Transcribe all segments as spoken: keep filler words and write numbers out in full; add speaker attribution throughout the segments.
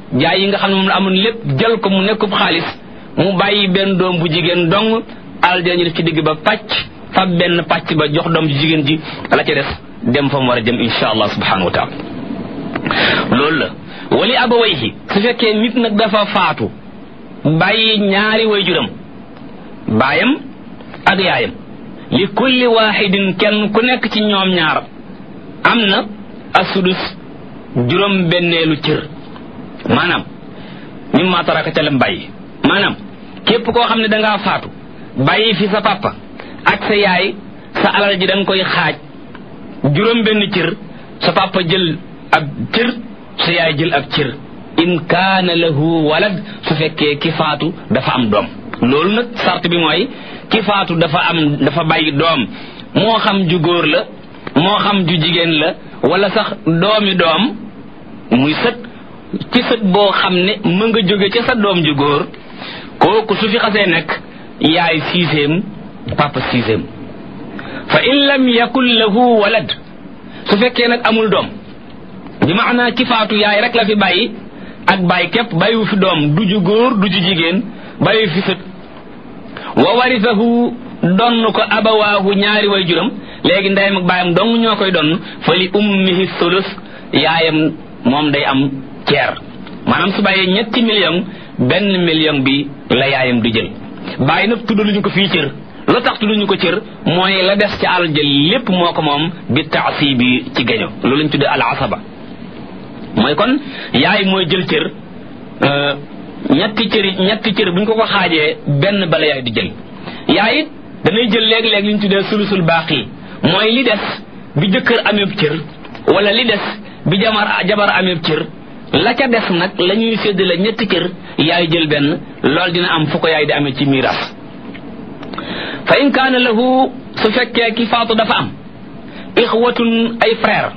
Speaker 1: jaay yi nga xam ne moom la amoon lépp jël ko mu nekkub xaalis mu bàyyi benn doom bu jigéen dong alal ñu def ci digg ba pàcc fab benn pàcc ba jox doom ji jigéen ji la ca des dem fa mu war a jëm insha allah subhanahu wa taala loolu la wali abawayhi su fekkee nit nag dafa faatu bàyyi ñaari waajuram baayam ak yaayam li kulli waxidin kenn ku nekk ci ñoom ñaar am na asudus juróom benneelu cër maanaam mimma taraka ca lam bàyyi maanaam képp koo xam ne dangaa faatu bàyyi fi sa papa ak sa yaay sa alal ji da nga koy xaaj juróom benn cër sa papa jël ab cër sa yaay jël ab cër in kaana lahu walad su fekkee ki faatu dafa am doom loolu nag sart bi mooy ki faatu dafa am dafa bàyyi doom moo xam ju góor la moo xam ju jigéen la wala sax doomi doom muy sët ci sët boo xam ne mën nga jóge ca sa doom ju góor kooku su fi xasee nekk yaay sixième papa sixième fa in lam yakun lahu walad su fekkee nag amul doom bi maanaa ki faatu yaay rek la fi bàyyi ak bàyyi képp bàyyiwu fi doom du ju góor du ju jigéen bàyyi fi sët wa warisahu donn ko abawaahu ñaari way juram léegi ndeyam ak baayam dong ñoo koy donn fa li ummihi sulus yaayam moom day am ceer maanaam su bàyyee ñetti million benn million bi la yaayam di jël bàyyi nag tuddaluñu ko fii cër lu tax tudduñu ko cër mooy la des ci àll jël lépp moo ko moom bi taasibi ci gaño loolu lañ tuddee al asaba mooy kon yaay mooy jël cër ñetti cër ñetti cër bu ñu ko ko xaajee benn bala yaay di jël yaay it danay jël léeg-léeg li ñu tuddee sulusul baaqi mooy li des bi jëkkër ameeb cër wala li des bi jamar jabar ameeb cër la ca des nag la ñuy séddale ñetti cër yaay jël benn loolu dina am fu ko yaay di amee ci miiras fa in kaana lahu su fekkee ki faatu dafa am ixwatun ay frère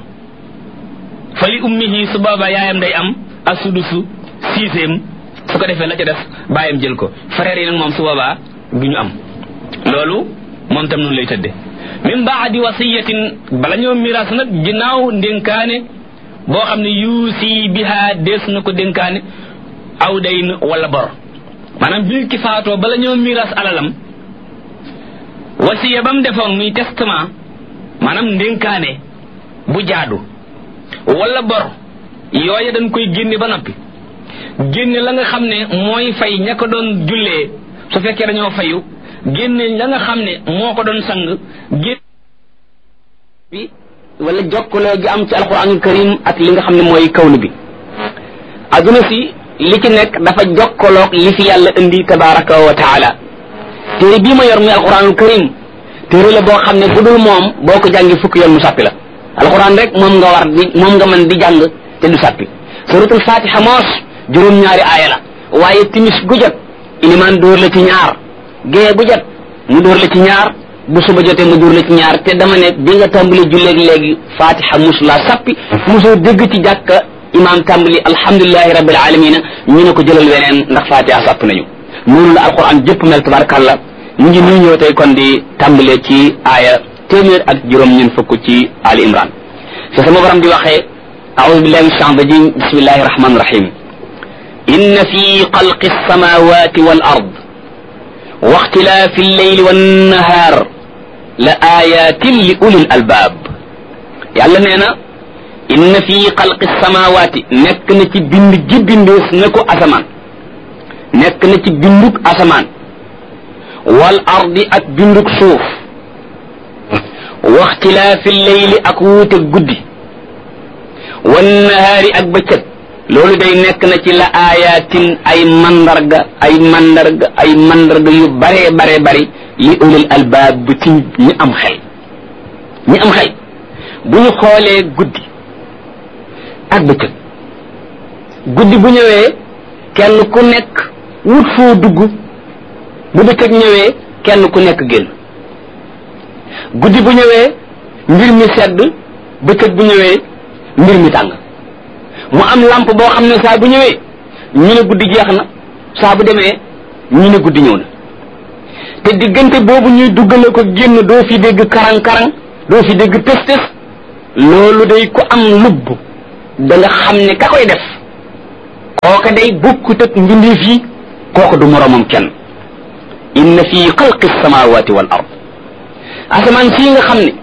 Speaker 1: fa li ummihi su booba yaayam day am asudusu sixième su ko defee la ca des baayam jël ko frère yi nag moom su boobaa du ñu am loolu moom tam noonu lay tëdde min baadi wasiyatin bala ñoo miiras nag ginnaaw ndénkaane boo xam ne yuusi biha dees na ko dénkaane aw dayn wala bor maanaam bi ki faatoo bala ñoo miiras alalam wasiya ba mu defoon muy testament maanaam ndénkaane bu jaadu wala bor yooya dañ koy génne ba noppi génne la nga xam ne mooy fay ña ko doon jullee su fekkee dañoo fayu génne la nga xam ne moo ko doon sang génne bi wala jokkaloo gi am ci alquranul karim ak li nga xam ne mooy kawnu bi aduna si li ci nekk dafa jokkaloog li fi yàlla indi tabaraka wa taala téere bii ma yor muy alquranul karim téere la boo xam ne bu dul moom boo ko jàngi fukki yoon mu sàppi la alquran rek moom nga war di moom nga mën di jàng te du sàppi suratul fatiha moos juróom-ñaari aaya la waaye timis gu jot ilimaan dóor la ci ñaar gée gu jot mu dóor la ci ñaar bu suba jotee mu dóor la ci ñaar te dama ne bi nga tàmbali julleeg léegi fatiha musulaa sàppi mosoo dégg ci jàkka imaam tàmbali alhamdulilahi rabbil alamina ñu ne ko jëlal weneen ndax fatiha sàpp nañu noonu la alquran jëpp mel tabarakallah ñu ngi nuy ñëw tey kon di tàmbalee ci aaya téeméer ak juróom ñun fukk ci ali imran fi sama borom di waxee a'udhu billahi minash shaytanir rajim bismillahir rahmanir rahim inna fi xalqi samawati wal ard wa ixtilaafi al-layli wan nahar la ayatin li ulil albab yàlla nee na inna fi xalqi samawati nekk na ci bind ji bindees na ko asamaan nekk na ci binduk asamaan wal ardi ak binduk suuf wa ixtilaafi al-layli ak wuute guddi wan nahaari ak bëccëg loolu day nekk na ci la ayatin ay mandarga ay mandarga ay mandarga yu bare bare bari li ulil albaab bu ci ñi am xel ñi am xel bu ñu xoolee guddi ak bëccëg guddi bu ñëwee kenn ku nekk wut foo dugg bu bëccëg ñëwee kenn ku nekk génn guddi bu ñëwee mbir mi sedd bëccëg bu ñëwee mbir mi tàng mu am lampe boo xam ne saa bu ñëwee ñu ne guddi jeex na saa bu demee ñu ne guddi ñëw na te diggante boobu ñuy duggale ko génn doo fi dégg karang-karang doo fi dégg tës-tës loolu day ko am lubb da nga xam ne ka koy def
Speaker 2: kooka day bokkut ak mbindeef yi kooka du moroomam kenn inna fi xalqi samawati wal ard asamaan sii nga xam ne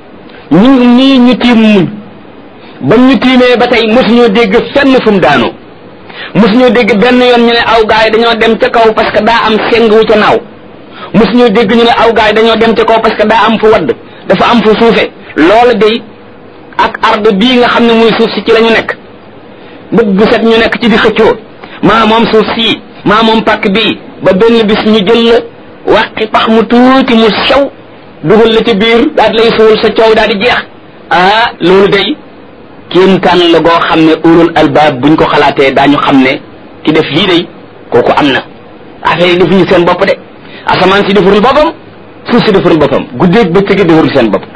Speaker 2: ñu ngi nii ñu tiim muñ ba ñu tiimee ba tey mosuñoo dégg fenn fu mu daanoo mosuñoo dégg benn yoon ñu ne aw gaay dañoo dem ca kaw parce que daa am seng wu ca naaw mosuñoo dégg ñu ne aw gaay dañoo dem ca kaw parce que daa am fu wadd dafa am fu suufe loola day ak ard bii nga xam ne muy suuf si ci la ñu nekk bët bu set ñu nekk ci di xëccoo maa moom suuf sii maa moom pàkk bii ba benn bis ñu jël la wàqi pax mu tuuti mu sew dugal la ci biir daal lay suul sa coow daal di jeex ah loolu day kéemtaan la goo xam ne ulul albaab buñ ko xalaatee daañu xam ne ki def lii day kooku am na affaire yi defuñu seen bopp de asamaan si defarul boppam suuf si defarul boppam guddeeg bëccëg defarul seen bopp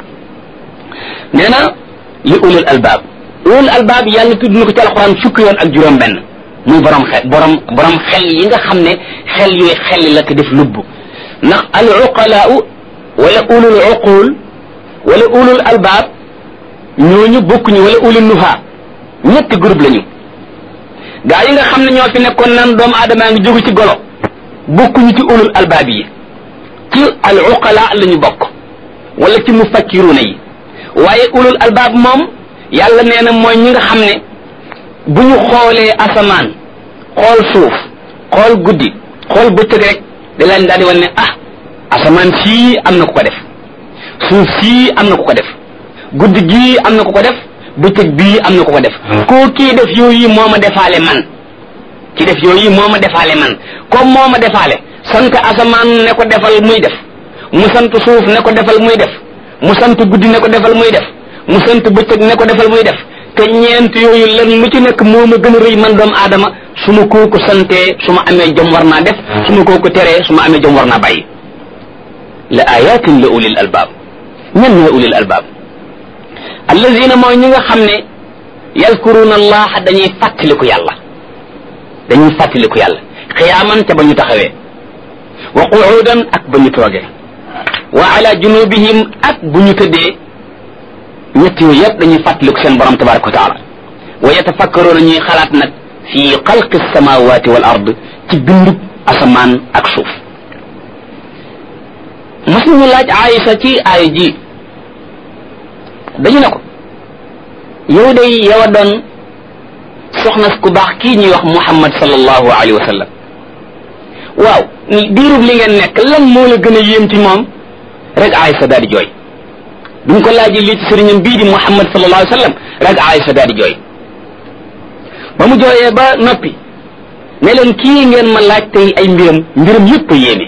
Speaker 2: nee na li ulul albaab ulul albaab yàlla tudd na ko ci alxuraan fukki yoon ak juróom benn muy borom xel borom borom xel yi nga xam ne xel yooyu xel la te def lubb ndax al uqalaau wala ulul uqul wala ulul albaab ñooñu bokkuñu wala ulul nuha ñetti groupe lañu gaa yi nga xam ne ñoo fi nekkoon naan doomu aadamaa ngi jógu ci golo bokkuñu ci ulul albaab yi ci al uqala lañu bokk wala ci mufakkiruna yi waaye ulul albaab moom yàlla nee na mooy ñi nga xam ne bu ñu xoolee asamaan xool suuf xool guddi xool bëccëg rek da leen daal di wan ne ah asamaan sii am na ku ko def suuf sii am na ku ko def guddi gii am na ku ko def bëccëg bii am na ku ko def koo kii def yooyu moo ma defaale man ki def yooyu moo ma defaale man comme moo ma defaale sant asamaan ne ko defal muy def mu sant suuf ne ko defal muy def mu sant guddi ne ko defal muy def mu sant bëccëg ne ko defal muy def te ñeent yooyu lan lu ci nekk moo ma gën a rëy man doomu aadama su ma kooku santee su ma amee jom war naa def su ma kooku teree su ma amee jom war naa bàyyi la ayatin la ulil albaab ñan ñooy ulil albaab allazina mooy ñi nga xam ne yadkuruna allaha dañuy fàttaliku yàlla dañuy fàttaliku yàlla xiyaaman te ba ñu taxawee wa qu'udan ak ba ñu toogee wa ala junubihim ak bu ñu tëddee ñett yooyu yëpp dañuy fàttaliku seen borom tabaraka wa taala wa yatafakkaruuna ñuy xalaat nag fi xalqi samawati wal ard ci bindub asamaan ak suuf mas ñu laaj Aïsa ci aaya ji dañu ne ko yow day yow a doon soxna ku baax kii ñuy wax Muhammad sallallahu alayhi wa sallam waaw diirub li ngeen nekk lan moo la gën a yéem ci moom rek Aïsa daal di jooy duñ ko laajee lii ci sëriñam bii di Muhammad sallallahu alayhi wa sallam rek Aïsa daal di jooy ba mu jooyee ba noppi ne leen kii ngeen ma laaj tey ay mbiram mbiram yëpp a yéeme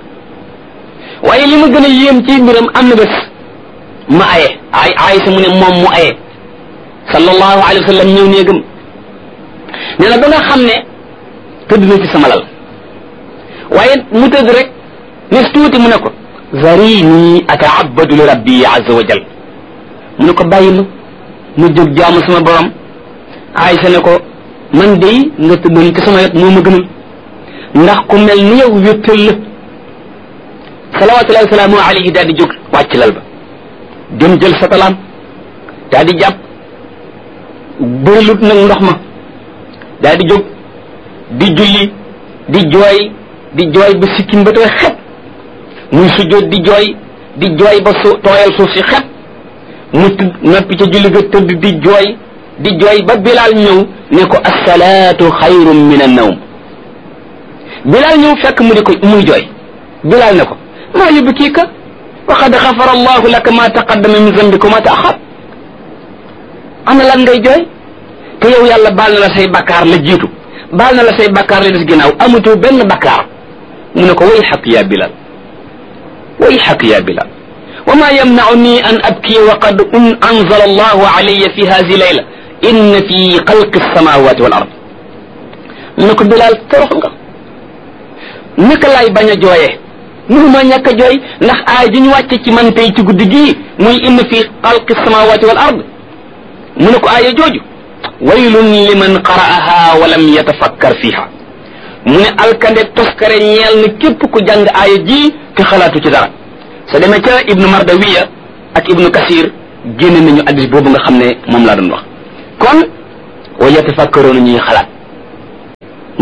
Speaker 2: waaye li ma gën a yéem ci mbiram am na bés ma aye ay Aïsa mu ne moom mu aye sallallahu alayhi wa sallam ñëw néegam nee na ba nga xam ne tëdd na ci sama lal waaye mu tëdd rek nes tuuti mu ne ko zarini ataabadu li rabbi azza wa jal mu ne ko bàyyi ma mu jóg jaamu sama borom Aïsa ne ko man de nga tëddoon ci sama yot moo ma gënal ndax ku mel ni yow wéttal la salawatullahi wasalaamu alayhi daal di jóg wàcc lal ba dem jël sa talaam daal di jàpp bërilut nag ndox ma daal di jóg di julli di jooy di jooy ba sikkim ba tooy xet muy sujjóot di jooy di jooy ba su tooyal suuf si xet mu tëdd noppi ca julli ga tëdd di jooy di jooy ba Bilaal ñëw ne ko assalaatu xayrun min annawm Bilaal ñëw fekk mu di ko muy jooy Bilaal ne ko maa yubkiika wa qad xafara allahu laka ma taqaddama min zambika wa ma taaxar ana lan ngay jooy te yow yàlla baal na la say bakkaar la jiitu baal na la say bakkaar la des ginnaaw amatoo benn bakkaar mu ne ko way xaq ya Bilaal way xaq ya Bilaal wa ma yamna'uni an abki wa qad anzala allahu alayya fi hadhihi layla inna fi xalqi samawati wal ard mu ne ko Bilaal torox nga naka laay bañ a jooyee mënuma ñàkk a jooy ndax aay ji ñu wàcce ci man tey ci guddi gii muy inna fi xalqi samawati wal ard mu ne ko aaya jooju waylun liman qara'aha wa lam yatafakkar fiha mu ne alkande toskare ñeel na képp ku jàng aaya ji te xalaatu ci dara sa demee ca ibnu mardawiya ak ibnu kasir génne nañu addis boobu nga xam ne moom laa doon wax kon wa yatafakkaroona ñuy xalaat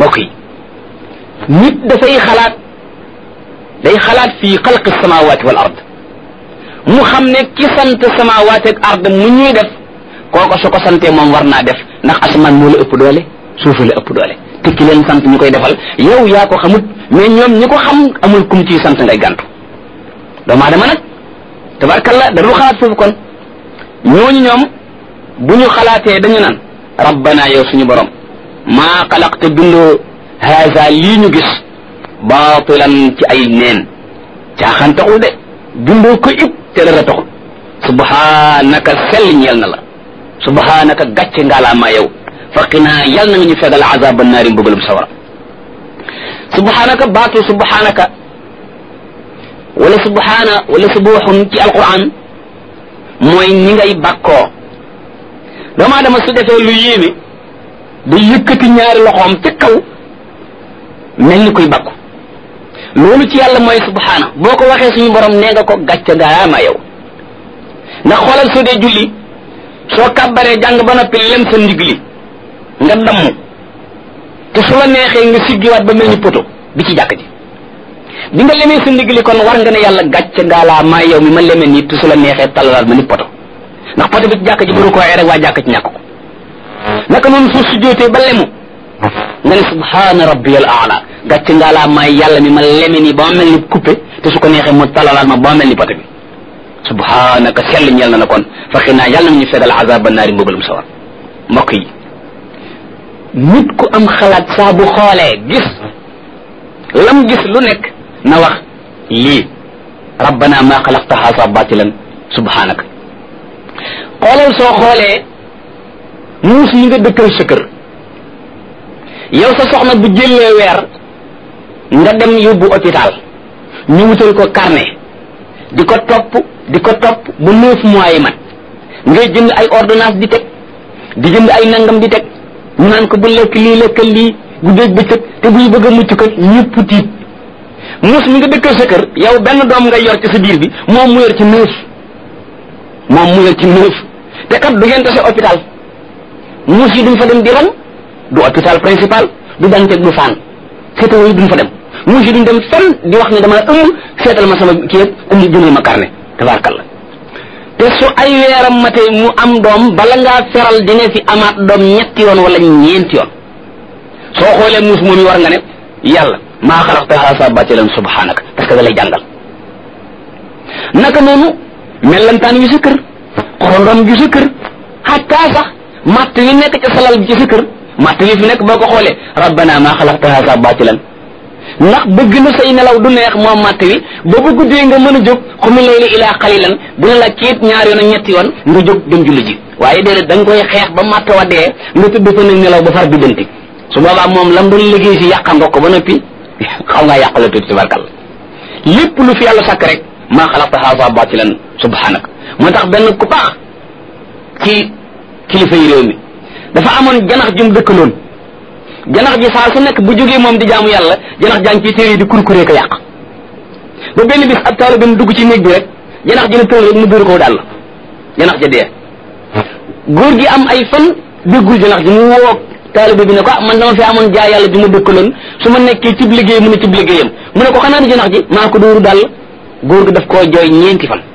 Speaker 2: mbokk yi nit dafay xalaat day xalaat fii xalqi samawati wal ard mu xam ne ki sant samawati ak ard mu ñuy def kooko su ko santee moom war naa def ndax asamaan moo la ëpp doole suufu la ëpp doole te ki leen sant ñu koy defal yow yaa ko xamut mais ñoom ñi ko xam amul kum ciy sant ngay gàntu doomu aadama nag tabarkalla da dul xalaat foofu kon ñooñu ñoom bu ñu xalaatee dañu naan rabbana yow suñu borom maa xalaqte bindoo haza lii ñu gis baatilan ci ay neen caaxaan taxul de bindoo ko it te dara taxul subhanaka sell ñeel na la subhanaka gàcce ngaalaamaa yow faqinaa yal na nga ñu fegal azaba naari mbugalum sawara subhanaka baatu subhanaka wala subhana wala subuxun ci alquran mooy ni ngay bàkkoo doomu aadama su defee lu yéeme da yëkkati ñaari loxoom ca kaw mel ni koy bàkku loolu ci yàlla mooy subhana boo ko waxee suñu borom nee nga ko gàcce ngaalaamaa yow ndax xoolal soo dee julli soo kàbbaree jàng ba noppi lem sa ndigg li nga damm te su la neexee nga siggiwaat ba mel ni poto bi ci jàkk ji bi nga lemee sa ndigg li kon war nga ne yàlla gàcce ngaalaa maa yow mi ma lemee nii te su la neexee tallalaat ma ni poto ndax poto bi ci jàkk ji baru ko rek waa jàkk ci ñàkk ko naka noonu soo sujjootee ba lemu nga ne subhaana rabbiyal aala gàcce ngaalaa maa yàlla mi ma leme nii ba ma mel ni coupé te su ko neexee mu tallalaat ma ba ma mel ni poto bi subhanaka sell ñeel na la kon faxi naa yàlla na ñu fegal azaba naari mbugalum sawar mbokk yi nit ku am xalaat saa bu xoolee gis lam gis lu nekk na wax lii rabbana ma xalaqta haza batilan subhanaka xoolal soo xoolee muus yi nga dëkkal sa kër yow sa soxna bu jëlee weer nga dem yóbbu hôpital ñu wutal ko carnet di ko topp di ko topp ba neuf mois yi mat ngay jënd ay ordonnance di teg di jënd ay nangam di teg ñu naan ko bu lekk lii lekkal lii guddeeg bëccëg te buy bëgg a mucc ko ñëpp tiit muus mi nga dëkkal sa kër yow benn doom ngay yor ci sa biir bi moom mu yor ci neuf moom mu yor ci neuf te kat du ngeen tase hôpital muus yi duñ fa dem di ran du hôpital principal du Dantec du Fann seetawoo yi duñ fa dem muus yi duñ dem fenn di wax ne dama ëmb seetal ma sama kii yëpp indi jëndal ma carnet tabaarkalla te su ay weeram matee mu am doom bala ngaa feral dina fi amaat doom ñetti yoon wala ñeenti yoon soo xoolee muus moom yi war nga ne yàlla maa xalaqta haza batilan subhanaka parce que da lay jàngal naka noonu mellantaan yu sa kër xorondom yu sa kër xataa sax matt wi nekk ca salal bi ci sa kër matt wi fi nekk boo ko xoolee rabbana maa xalaqta haza batilan ndax bëgg na say nelaw du neex moom matt wi ba bu guddee nga mën a jóg xumi layli ilaa xalilan dina la kiit ñaar yoon ak ñetti yoon nga jóg dem julli ji waaye déedéet da nga koy xeex ba matt wa dee nga tëdd fa nag nelaw ba far bi danti su boobaa moom lam doon liggéey si yàqam nga ko ba noppi xaw ngaa yàqala tuuti tabarkal lépp lu fi yàlla sàkk rek maa xalaqta haza batilan subhanaka moo tax benn ku baax ci kilifa yi réew mi dafa amoon janax jum dëkkaloon janax ji saa su nekk bu jógee moom di jaamu yàlla janax jàng ci téere yi di kurkuree ko yàq ba benn bis ab taalibe bi dugg ci néeg bi rek janax ji ne tël rek mu dóor ko daal janax ja dee góor gi am ay fan déggul janax ji mu woo taalibe bi ne ko ah man dama fi amoon jaay yàlla bi ma dëkkaloon su ma nekkee cib liggéey mu ne cib liggéeyam mu ne ko xanaa di janax ji maa ko dóoru daal góor gi daf koo jooy ñeenti fan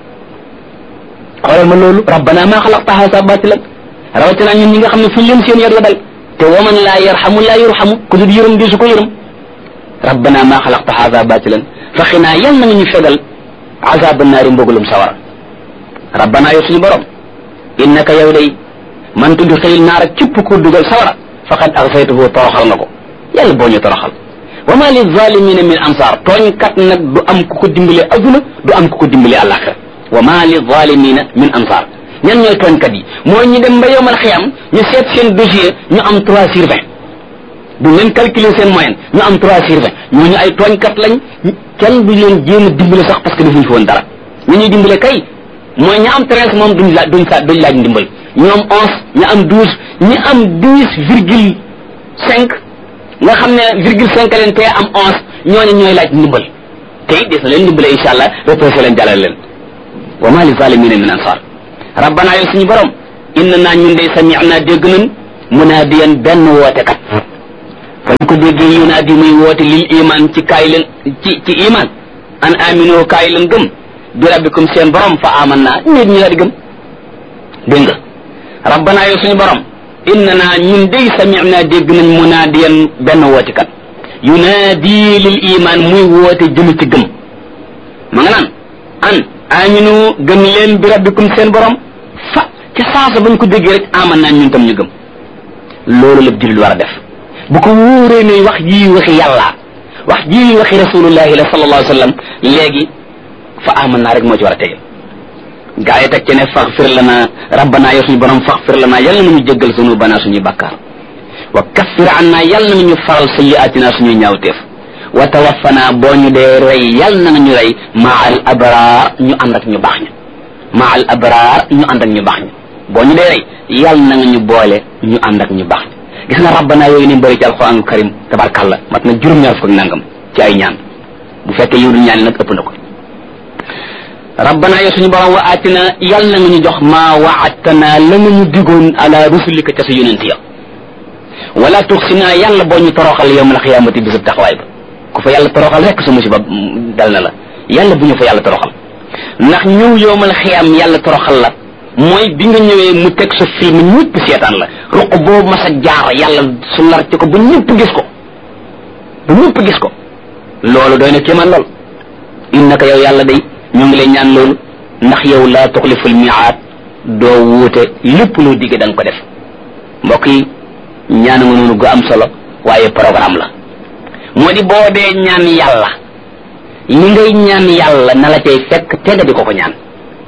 Speaker 2: xoolal ma loolu rabbana maa xalaqta haza batilan rawatina ñun ñi nga xam ne fuñ leen seen yar la dal te waman laa yarhamu laa yurhamu ku dul yërëm di su ko yërëm rabbana maa xalaqta haza batilan faxinaa yal na nga ñu fegal azaba naari mbugalum sawara rabbana yow suñu borom innaka yow day man tudxil naara képp ku dugal sawara faqad axsaytuhu toroxal nga ko yàlla boo ñu toroxal wa ma li zalimina min ansar tooñkat nag du am ku ko dimbale aduna du am ku ko dimbale àllaaxira wa ma li zalimina min ansar ñan ñooy tooñkat yi mooy ñu dem ba yowmal xiyam ñu seet seen dossier ñu am trois sur vingt du leen calculer seen moyenne ñu am trois sur vingt ñooñu ay tooñkat lañ kenn du leen jéem a dimbale sax parce que defuñu fi woon dara ñu ñuy dimbale kay mooy ña am treize moom duñ laaj duñ sa duñ laaj ndimbal ñoom onze ña am douze ñi am dix virgule cinq nga xam ne virgule cinq leen te am onze ñooñu ñooy laaj ndimbal te it des na leen ndimbale incha allah repressé leen jàllale leen wa ma li zalimina min ansar rabbana yow suñu borom inna naa ñun day sami'na dégg nañ munaadiyan benn wootekat ko déggee yunaadi muy woote lil iman ci kaay leen ci ci iman an amino kaay leen gëm bi rabbikum seen borom fa aman naa nit ñi daal di gëm dégg nga rabbana yow suñu borom innana ñun day sami'na dégg nañ munaadiyan benn wootikat yunaadi lil iman muy woote jëm ci gëm ma nga naan an aminu gëm leen bi rabbikum seen borom fa ca saasa bañ ko déggee rek aman naa ñun tam ñu gëm loolu la jullit war a def bu ko wóoree ne wax ji waxi yàlla wax ji waxi rasulullahi la sallallahu alayhi wa sallam léegi fa aman naa rek moo ci war a tege gaa yi teg ci ne faghfir lana rabbana yow suñu borom faghfir lana yàlla na ñu jéggal zunubana suñuy bakkaar wa kaffir anna yàlla na ñu faral sayyi'atina suñuy ñaawteef wa tawaffana boo ñu dee rey yàlla na ñu rey maa al abraar ñu ànd ak ñu baax ñi maa al abraar ñu ànd ak ñu baax ñi boo ñu dee rey yàlla na nga ñu boole ñu ànd ak ñu baax ñi gis nga rabbana yooyu ni bëri ci alquran karim tabarkàlla mat na juróom-ñaar fukk nangam ci ay ñaan bu fekkee yow du ñaan nag ëpp na ko rabbana yow suñu borom wa atina yàlla na nga ñu jox maa waadtana la nga ñu digoon ala rusulika ca sa yonent ya wala tuxsina yàlla boo ñu toroxal yawmal xiyaamati bisub taxawaay ba ku fa yàlla toroxal rek sa musiba dal na la yàlla bu ñu fa yàlla toroxal ndax ñëw yawmal xiyaam yàlla toroxal la mooy bi nga ñëwee mu teg sa film ñëpp seetaan la ruq boobu mas a jaar yàlla su lar ci ko ba ñëpp gis ko ba ñëpp gis ko loolu doy na kéemaan lool innaka yow yàlla day ñu ngi lay ñaan loolu ndax yow laa tuxliful miaad doo wuute lépp loo digge da nga ko def mbokk yi ñaan nga noonu gu am solo waaye programme la moo di boo dee ñaan yàlla li ngay ñaan yàlla na la cay fekk te nga di ko ko ñaan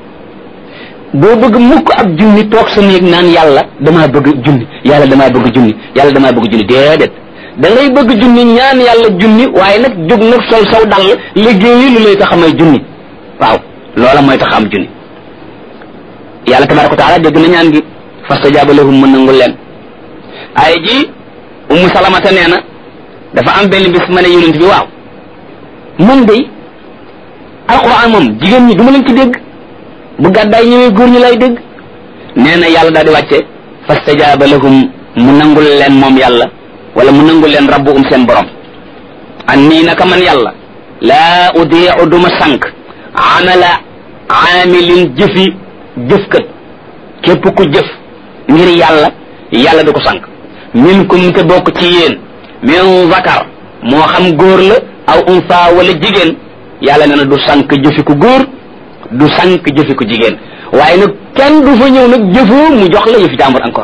Speaker 2: boo bëgg mukk ab junni toog sa néeg naan yàlla damaa bëgg junni yàlla damaa bëgg junni yàlla damaa bëgg junni déedéet da ngay bëgg junni ñaan yàlla junni waaye nag jóg nag sol saw dal liggéeyi lu lay tax a may junni waaw loola mooy tax am junni yàlla tabaraka wa taala dégg na ñaan gi fastajaaba lahum mën nangul leen ay ji ummu salamata nee na dafa am benn bis ma ne yonent bi waaw man day alquran moom jigéen ñi du ma leen ci dégg bu gàddaay ñëwee góor ñi lay dégg nee na yàlla daal di wàcce fastajaaba lahum mu nangul leen moom yàlla wala mu nangul leen rabbuhum seen borom an nii naka man yàlla laa udii'u duma sànq amala aamilin jëfi jëfkat képp ku jëf ngir yàlla yàlla du ko sànq minkum te bokk ci yéen min zakar moo xam góor la aw unsa wala jigéen yàlla nee na du sànq jëfi ku góor du sànq jëfi ku jigéen waaye nag kenn du fa ñëw nag jëfoo mu jox la yëfi jàmbur encore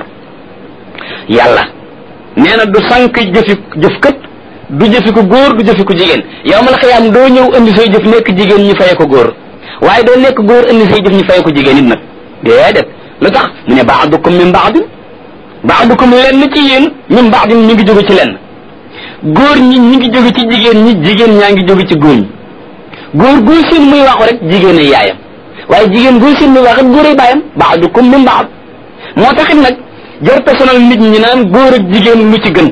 Speaker 2: yàlla nee na du sànq jëfi jëfkat du jëfi ku góor du jëfi ku jigéen yow ma la xiyaam doo ñëw indi say jëf nekk jigéen ñu faye ko góor waaye doo nekk góor indi say jëf ñu faye ko jigéen it nag déedéet lu tax mu ne baadukum min baadin baadukum lenn ci yéen min baadin ñu ngi jóge ci lenn góor ñi ñi ngi jóge ci jigéen ñi jigéen ñaa ngi jóge ci góor ñi góor góor seen muy waxu rek jigéen ay yaayam waaye jigéen góor seen muy wax rek góor ay baayam baadukum min baad moo taxit nag jar personnel nit ñi naan góor ak jigéen lu ci gën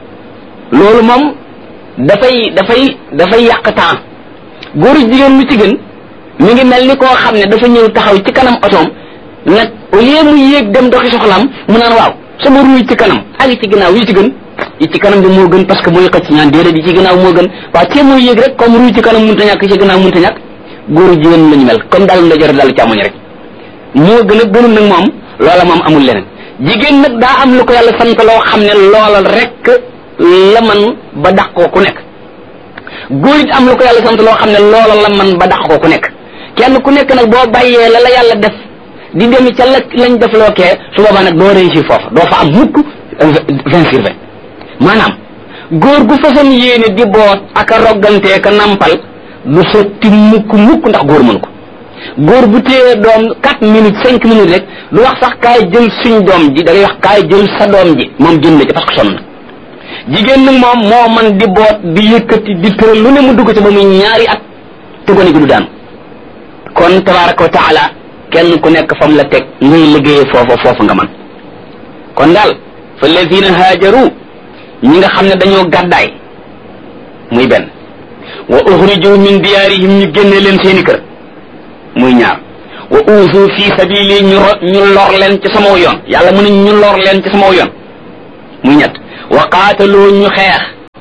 Speaker 2: loolu moom dafay dafay dafay yàq temps góor ak jigéen lu ci gën mi ngi mel ni koo xam ne dafa ñëw taxaw ci kanam otoom nag au lieu mu yéeg dem doxi soxlaam mu naan waaw sama ruuy ci kanam ak yi ci ginnaaw yi ci gën yi ci kanam bi moo gën parce que mooy xëcc ñaan déedéet yi ci ginnaaw moo gën waaw te mooy yéeg rek comme ruuy ci kanam mënta ñàkk ci ginnaaw mënta ñàkk góor jigéen lañu mel comme daal ndeyjoor daal càmmoñ rek moo gën a gënul nag moom loola moom amul leneen jigéen nag daa am lu ko yàlla sant loo xam ne loola rek la man ba dàq ko ku nekk góor it am lu ko yàlla sant loo xam ne loola la man ba dàq ko ku nekk kenn ku nekk nag boo bàyyee la la yàlla def di dem ca la lañ def loo kee su boobaa nag doo réussir foofu doo fa am mukk vingt sur vingt maanaam góor gu façon yéene di boot ak a roggantee ka nampal du sotti mukk mukk ndax góor mën ko góor bu téye doom quatre minutes cinq minutes rek du wax sax kaay jël suñ doom ji da ngay wax kaay jël sa doom ji moom jël na ci parce que sonn na jigéen nag moom moo man di boot di yëkkati di tëral lu ne mu dugg ci ba muy ñaari at te gone gi du daan kon tabaraka wa taala kenn ku nekk fam la teg ngay liggéeyee foofa foofu nga man kon daal fa lazina haajaru ñi nga xam ne dañoo gàddaay muy benn wa uxriju min diyaarihim ñu génne leen seeni kër muy ñaar wa uusu fi sabili ñu ñu lor leen ci sama yoon yàlla mu ne ñu lor leen ci sama yoon muy ñett wa qaataloo ñu xeex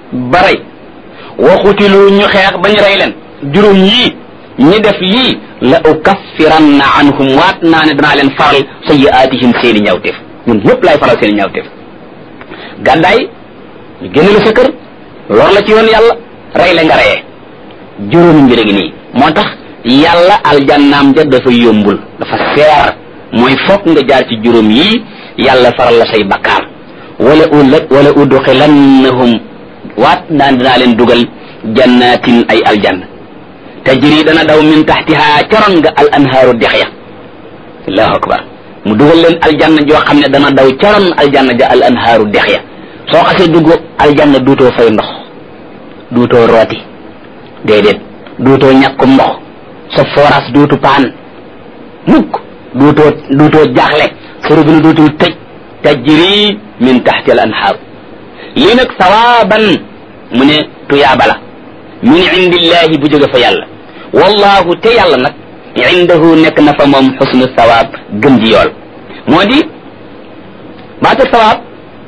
Speaker 2: ba rey wa xutilu ñu xeex bañ rey leen juróom yii ñi def lii la ukaffiranna anhum waat naa ne danaa leen faral sayyi'aatihim seeni ñaawteef ñun ñëpp laay faral seeni ñaawteef gàddaay ñu génn la sa kër lor la ci yoon yàlla rey la nga reyee juróomi mbir gi nii moo tax yàlla aljannaam ja dafa yombul dafa seer mooy fokk nga jaar ci juróom yii yàlla faral la say bakkaar wala ula wala udxilannahum waat naa dinaa leen dugal jannatin ay aljanna tajri dana daw min taxtiha caron nga al anhaaru dex ya allahu akbar mu dugal leen aljanna joo xam ne dana daw caron aljanna ja al anhaaru dex ya soo xasee dugg aljanna duutoo fay ndox duutoo rooti déedéet duutoo ñàkkum ndox sa forage duutu paan mukk duutoo duutoo jaaxle sa robinet duutul tëj tajri min taxti al anhaaru lii nag sawaaban mu ne tuyaaba la min indillahi bu jóge fa yàlla wallahu te yàlla nag indahu nekk na fa moom xusnu sawaab gën ji yool moo di baata sawaab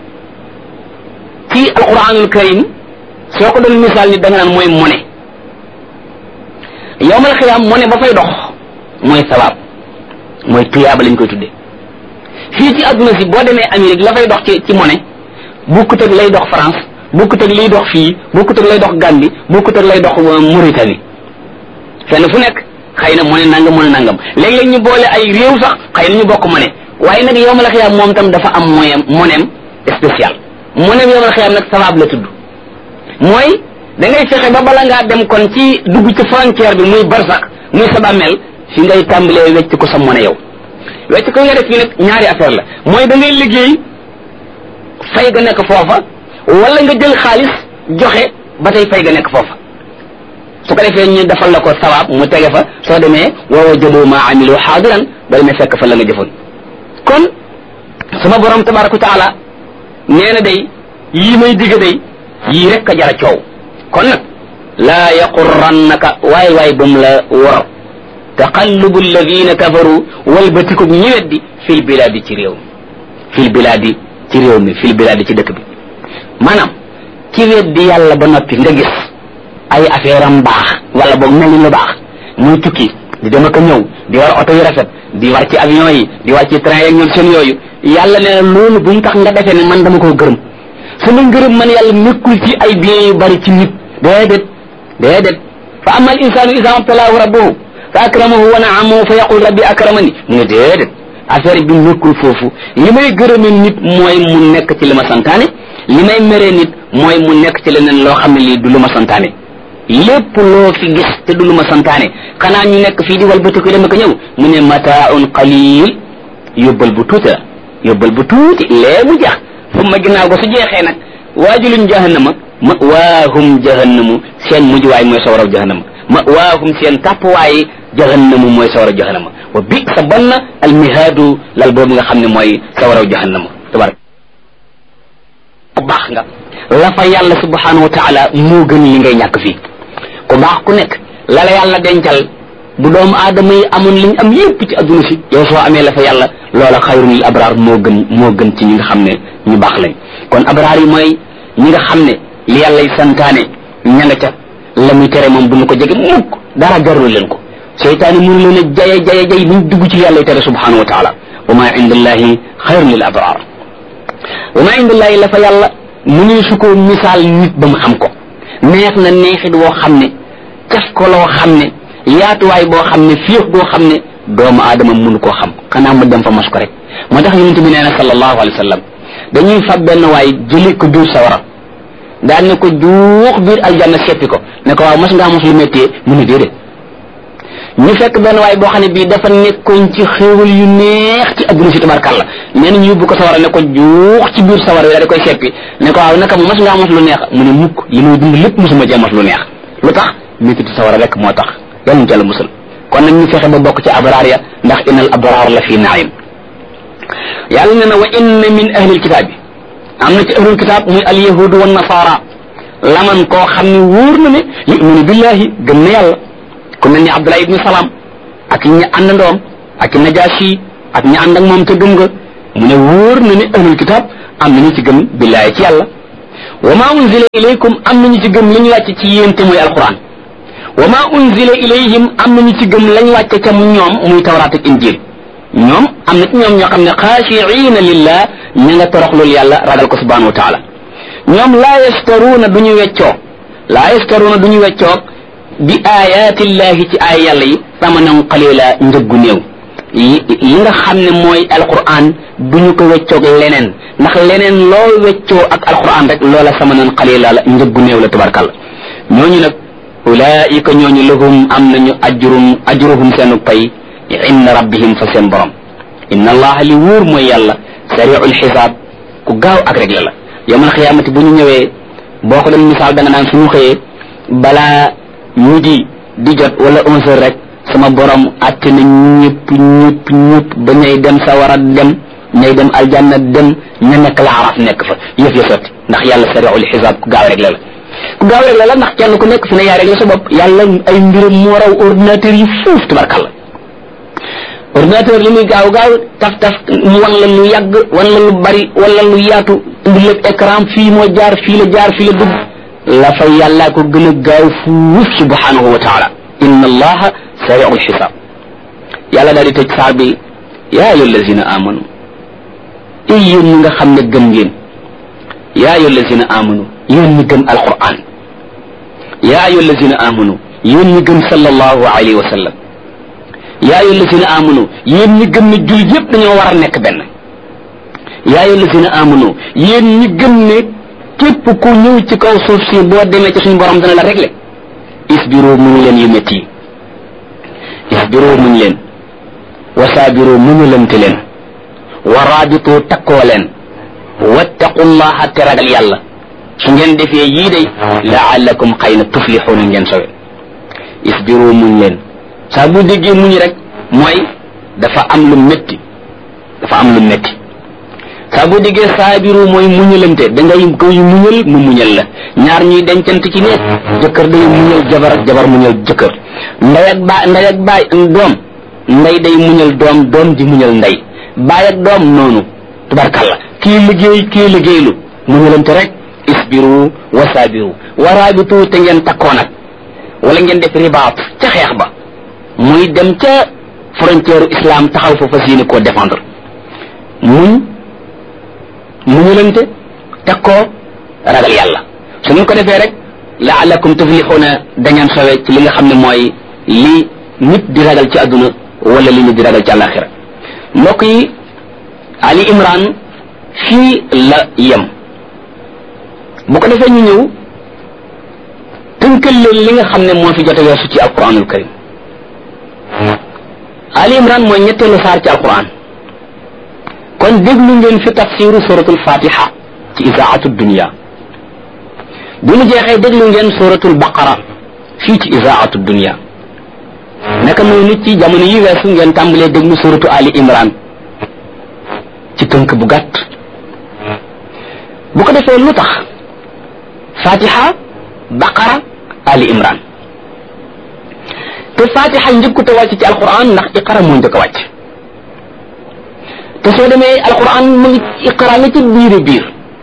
Speaker 2: ci alquranul karim soo ko doon misaal ni da nga naan mooy mone yowmal xiyaam mone ba fay dox mooy sawaab mooy tuyaaba lañ koy tudde fii ci adduna si boo demee Amérique la fay dox ci ci mone bukkut ak lay dox France bukkut ak liy dox fii bukkut ak lay dox Gambie bukkut ak lay dox Mauritanie fenn fu nekk xëy na mone nangam mone nangam léeg-léeg ñu boole ay réew sax xëy na ñu bokk mone waaye nag yowmal xiyaam moom tam dafa am moyem monem spécial monem yowmal xiyaam nag sawaab la tudd mooy da ngay fexe ba bala ngaa dem kon ci dugg ci frontière bi muy barsax muy sa bàmmeel fi ngay tàmbalee wecc ko sa mone yow wecc ko nga def fii nag ñaari affaire la mooy da ngay liggéey fay ga nekk foofa wala nga jël xaalis joxe ba tey fay ga nekk foofa su ko defee ñu defal la ko sawaab mu tege fa soo demee wa wajadu ma amilu xaadiran ba demee fekk fa la nga jëfoon kon sama borom tabaraka wa taala nee na day yii may digg day yii rek a jara coow kon nag laa yaqurrannaka waay waay bum la wor taqallubu alladina kafaru walbatiku ñi weddi fil bilaadi ci réew mi fil bilaadi ci réew mi fil bilaadi ci dëkk bi maanaam ci weddi yàlla ba noppi nga gis ay affaire am baax wala boog mel ni lu baax muy tukki di dem ak a ñëw di war oto yu rafet di war ci avion yi di war ci train yeeg ñoom seen yooyu yàlla nee na loolu bu mu tax nga defee ne man dama koo gërëm sama ngërëm man yàlla nekkul ci ay biens yu bari ci nit déedéet déedéet fa amma al insanu ida mabtalaahu rabbuhu fa akramahu wa naamahu fa yaqul rabbi akramani mu ne déedéet affaire bi nekkul foofu li may gërëme nit mooy mu nekk ci li ma santaane li may mere nit mooy mu nekk ci leneen loo xam ne lii du lu ma santaane lépp loo fi gis te du lu ma santaane xanaa ñu nekk fii di walbati ko dem ak ñëw mu ne mataaun qalil yóbbal bu tuuti la yóbbal bu tuuti lee mu jeex fu ma ginnaaw ko su jeexee nag waajuluñ jahannama ma waahum jahannamu seen mujjuwaay mooy sawaraw jahannama ma waahum seen tàppuwaay jahannamu mooy sawaraw jahannama wa bi sa banna almihaadu lal boobu nga xam ne mooy sawaraw jahannama tabarak ku baax nga la fa yàlla subhanahu wa taala moo gën li ngay ñàkk fii ku baax ku nekk la la yàlla dencal bu doomu aadama yi amoon liñ am yépp ci adduna si yow soo amee la fa yàlla loola xayrun lil abraar moo gën moo gën ci ñi nga xam ne ñu baax lañ kon abraar yi mooy ñi nga xam ne li yàlla y santaane ña nga ca la muy tere moom bu ñu ko jege mukk dara jarul leen ko seytaane mënu leen a jaye jaye jay buñ dugg ci yàlla y tere subhanahu wa taala wa ma indallahi xayrun lil abraar wa ma indallahi la fa yàlla mu ne su ko misaal nit ba mu xam ko neex na neexit woo xam ne caf ko loo xam ne yaatuwaay boo xam ne fiix boo xam ne doomu aadama mënu koo xam xanaa mu dem fa mos ko rek moo tax yonent bi nee na sallallahu alayhi wa sallam dañuy fab benn waay jëli ko biir sawara daan ne ko juux biir aljanna seppi ko ne ko waaw mos ngaa mos lu méttee mu ne déedéet ñu fekk benn waay boo xam ne bii dafa nekkoon ci xéewal yu neex ci adduna si tabarkàlla nee na ñu yóbbu ko sawara ne ko juux ci biir sawara yi daal di koy seppi ne ko waaw naka mos ngaa mos lu neex mu ne mukk li muy dund lépp mosuma cee mos lu neex lu tax méttitu sawara rek moo tax yàlla ñu jàll musal kon nag ñu fexe ba bokk ci abraar ya ndax innal abraar la fi naim yàlla ne na wa inna min ahlil kitaabi am na ci ahlul kitaab muy al yahudu wa nasara laman koo xam ne wóor na ne yuminu billahi gëm na yàlla ku mel ni Abdullah ibni Salaam ak ñi àndandoom ak Najaasi ak ñi ànd ak moom ca gëm nga mu ne wóor na ne ahlul kitaab am na ñu ci gëm billahi ci yàlla wa ma unzila ilaykum am nañu ci gëm li ñu wàcce ci yéen te muy alquran wa ma unzila ilayhim am nañu ci gëm lañ wàcce ca ñoom muy tawraat ak injil ñoom am na ci ñoom ñoo xam ne xaashiina lillah ña nga toroxlul yàlla ragal ko subhanahu wa taala ñoom laa yastaruuna du ñu weccoo laa yastaruuna du ñu weccoo bi ayatillahi ci ay yàlla yi samanan qalila njëggu néew li nga xam ne mooy alquran du ñu ko weccoog leneen ndax leneen loo weccoo ak alquran rek loola samanan qalila la njëggu néew la tabarkalla ñooñu nag ulaika ñooñu lahum am nañu ajrum ajruhum seenu pay inda rabbihim fa seen borom inna allaha li wóor mooy yàlla sari'ul xisaab ku gaaw ak rek la la yawmal xiyaamati bu ñu ñëwee boo ko doon misaal da nga naan suñu xëyee balaa midi di jot wala onze heures rek sama borom atte na ñëpp ñëpp ñëpp ba ñay dem sawara dem ñay dem aljanna dem ña nekk la araf nekk fa yëf ya sotti ndax yàlla sari'ul xisaab ku gaaw rek la la ku gaaw rek la la ndax kenn ku nekk fi ne yaa rek la sa bopp yàlla ay mbiram moo raw ordinateur yi fuuf tabarkalla ordinateur li muy gaaw gaaw taf taf mu wan la lu yàgg wan la lu bari wala lu yaatu indi lépp écran fii moo jaar fii la jaar fii la dugg la fa yàllaa ko gën a gaaw fuuf subhanahu wa taala inna allaha sari'ul xisaab yàlla daal di tëj saar bi yaa ayyuha allazina amanu ay yéen ñi nga xam ne gëm ngeen yaa ayyuha allazina amanu yéen ñi gëm alquran yaa ayyuha allazina amanu yéen ñi gëm sallallahu alayhi wa sallam yaa ayyuha allazina amanu yéen ñi gëm ne jullit yépp dañoo war a nekk benn yaa ayyuha allazina amanu yéen ñi gëm ne képp ku ñëw ci kaw suuf si boo demee ci suñu borom dana la régler isbiru muñ leen yu métti yi isbiru muñ leen wasaabiru muñulante leen wa raabitu takkoo leen wattaqullaha te ragal yàlla su ngeen defee yii day laallakum xëy na tuflixuuna ngeen sowe isbiru muñ leen saa bu déggee muñ rek mooy dafa am lu métti dafa am lu métti saa bu déggee saabiru mooy muñalante da ngay koy muñal mu muñal la ñaar ñuy dencante ci nekk jëkkër day muñal jabar ak jabar muñal jëkkër ndey ak baay ndey ak baay doom ndey day muñal doom doom di muñal ndey baay ak doom noonu tubarkalla kii liggéey kii liggéeylu muñalante rek isbiru wa saabiru wa raabitu te ngeen takkoo nag wala ngeen def ribaat ca xeex ba muy dem ca frontière islam taxaw fa fas yéene koo défendre muñ muñulante teg koo ragal yàlla su ngeen ko defee rek laalakum tuflixuuna dañaan sowe ci li nga xam ne mooy li nit di ragal ci àdduna wala li nit di ragal ci àllaaxira mbokk yi Ali Imran fii la yem bu ko defee ñu ñëw tënkal leen li nga xam ne moo fi jot a weesu ci alquranul karim Ali Imran mooy ñetteelu saar ci alquran kon déglu ngeen fi tafsiru suratul fatiha ci isaatu dunia bi mu jeexee déglu ngeen suratul baqara fii ci isaatu dunia naka noonu ci jamono yi weesu ngeen tàmbalee déglu suratu Ali Imran ci tënk bu gàtt bu ko defee lu tax fatiha baqara Ali Imran te fatiha njëkkut a wàcc ci alquran ndax iqra moo njëkk a wàcc te soo demee alquran mu ngi iqra nga ci biir biir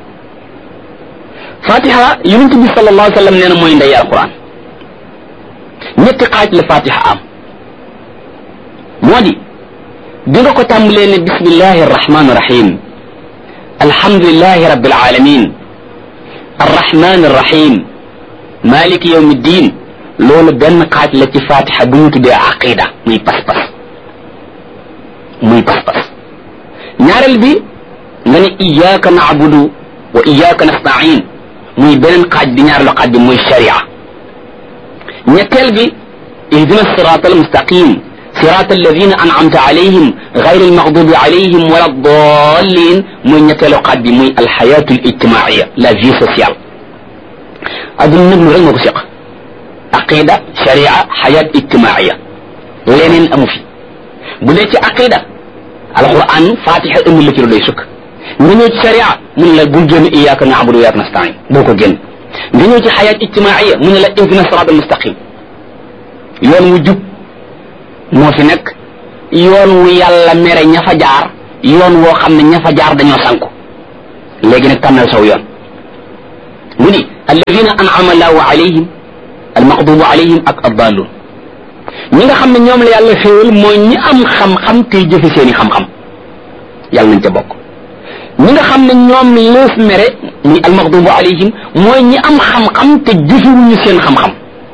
Speaker 2: fatiha yonent bi sallallahu alayhi wa sallam nee na mooy ndey alquran ñetti xaaj la fatiha am moo di bi nga ko tàmbalee ne bismillahi arrahmani irrahim alhamdulilahi rabbil alamin arrahmani irrahim maliki yawmi ddin loolu benn xaaj la ci fatiha bu ñu tuddee aqida muy pas-pas muy pas-pas ñaareel bi nga ne iyyaka na'budu wa iyyaka nasta'in muy beneen xaaj bi ñaareelu xaaj bi muy sharia ñetteel bi ihdina sirata almustaqim sirata alladina an'amta alayhim ghayri almaghdubi alayhim wala ddallin muy ñetteelu xaaj bi muy alxayatu alijtimaiya la vie sociale adduna nag mu rek moo ko seq aqida sharia xayat ijtimaiya leneen amu fi bu dee ci aqida alquran fatiha ëmb la ci lu doy sukk nga ñëw ci sharia mu ne la bul génn iyyaka na'budu wa iyyaka nasta'in boo ko génn nga ñëw ci xayat ijtimaiya mu ne la ihdina sirata almustaqim yoon wu jub moo fi nekk yoon wu yàlla mere ña fa jaar yoon woo xam ne ña fa jaar dañoo sanku léegi nag tànnal saw yoon mu ni alladina an'ama allahu alayhim almaxdubu alayhim ak addaalun ñi nga xam ne ñoom la yàlla xéewal mooy ñi am xam-xam tey jëfe seeni xam-xam yàlla nañ ca bokk. ñi nga xam ne ñoom lees mere muy almaxdubu alayhim mooy ñi am xam-xam te jëfewuñu seen xam-xam.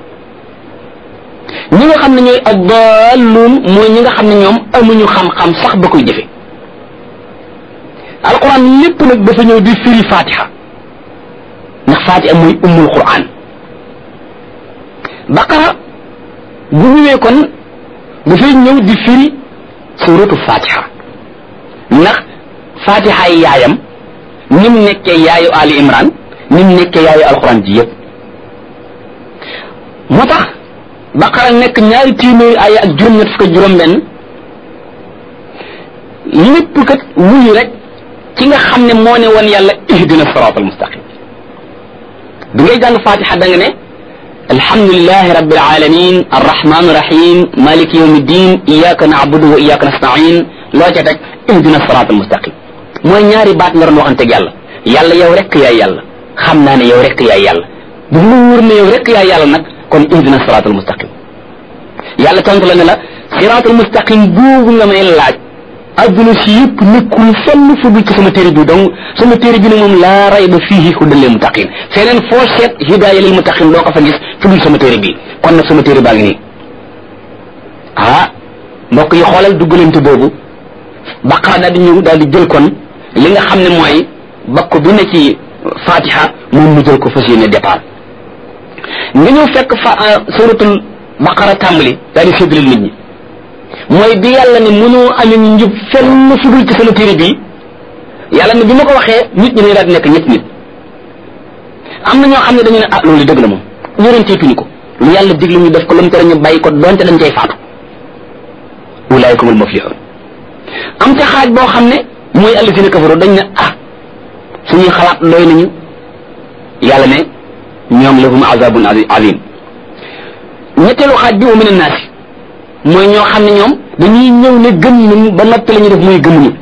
Speaker 2: ñi nga xam ne ñooy addaalun mooy ñi nga xam ne ñoom amuñu xam-xam sax ba koy jëfe. alquran lépp nag dafa ñëw di firi fatiha ndax fatiha mooy ummul quran. baqara bu ñëwee kon dafay ñëw di firi suratu fatiha ndax fatiha yi yaayam ni mu nekkee yaayu ali imran ni mu nekkee yaayu alquran ji yëpp. moo tax baqara nekk ñaari téeméeri aaya ak juróom-ñett fukk ak juróom-benn lépp kat wuyu rek ci nga xam ne moo ne woon yàlla ihdina siraatal mustaqim. bi ngay jàng fatiha da nga ne alhamdulilahi rabbil alamin arrahman rahim maliki yawmi ddin iyyaka na'budu wa iyyaka nasta'in loo ca teg ihdina siraatal mustaqim mooy ñaari baat nga doon waxanteeg yàlla yàlla yow rek yaay yàlla xam naa ne yow rek yaay yàlla bu mu wóor ne yow rek yaay yàlla nag kon ihdina siraatal mustaqim yàlla tontu la ne la siraatal mustaqim boobu nga may laaj adduna si yëpp nekkul fenn fu dul ci sama téere bi donc sama téere bi ne moom laa rayba fiihi hudan lil muttaqin feneen foo seet hidaaya lil muttaqin doo ko fa gis fu dul sama téere bi kon nag sama téere baa ngi nii ah mbokk yi xoolal duggalante boobu baqara daal di ñëw daal di jël kon li nga xam ne mooy bakk bi ne ci fatiha moom mu jël ko fas yéene départ nga ñëw fekk fa suratul baqara tàmbali daal di séddale nit ñi mooy bi yàlla ne mënoo amee njub fenn fu dul ci sama téere bii yàlla ne bi ma ko waxee nit ñi dañu daal di nekk ñetti nit am na ñoo xam ne dañu ne ah loolu dëgg la moom ñorenteetuñu ko lu yàlla diglu ñu def ko lu mu tere ñu bàyyi ko donte dañ cay faatu ulaayikumul muflihun am ca xaaj boo xam ne mooy allazina kafaru dañ ne ah suñuy xalaat doy nañu yàlla ne ñoom lahum azabun azim ñetteelu xaaj bi wa min annaasi mooy ñoo xam ne ñoom dañuy ñëw ne gëm nañu ba noppi la ñu def mooy gëmuñu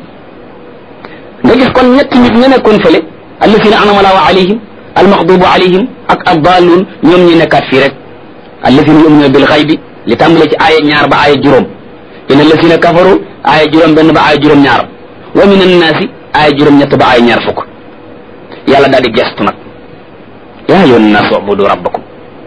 Speaker 2: nga gis kon ñetti nit ña nekkoon fële allazina an'ama Allahu alayhim almaxdubu alayhim ak addaalun ñoom ñi nekkaat fii rek allazina yu'minuna bil ghaybi li tàmbalee ci aaya ñaar ba aaya juróom inna allazina kafaru aaya juróom benn ba aaya juróom ñaar wa min annaasi aaya juróom ñett ba aaya ñaar fukk yàlla daal di gestu nag yaa ayyuhan naasu ubudu rabbakum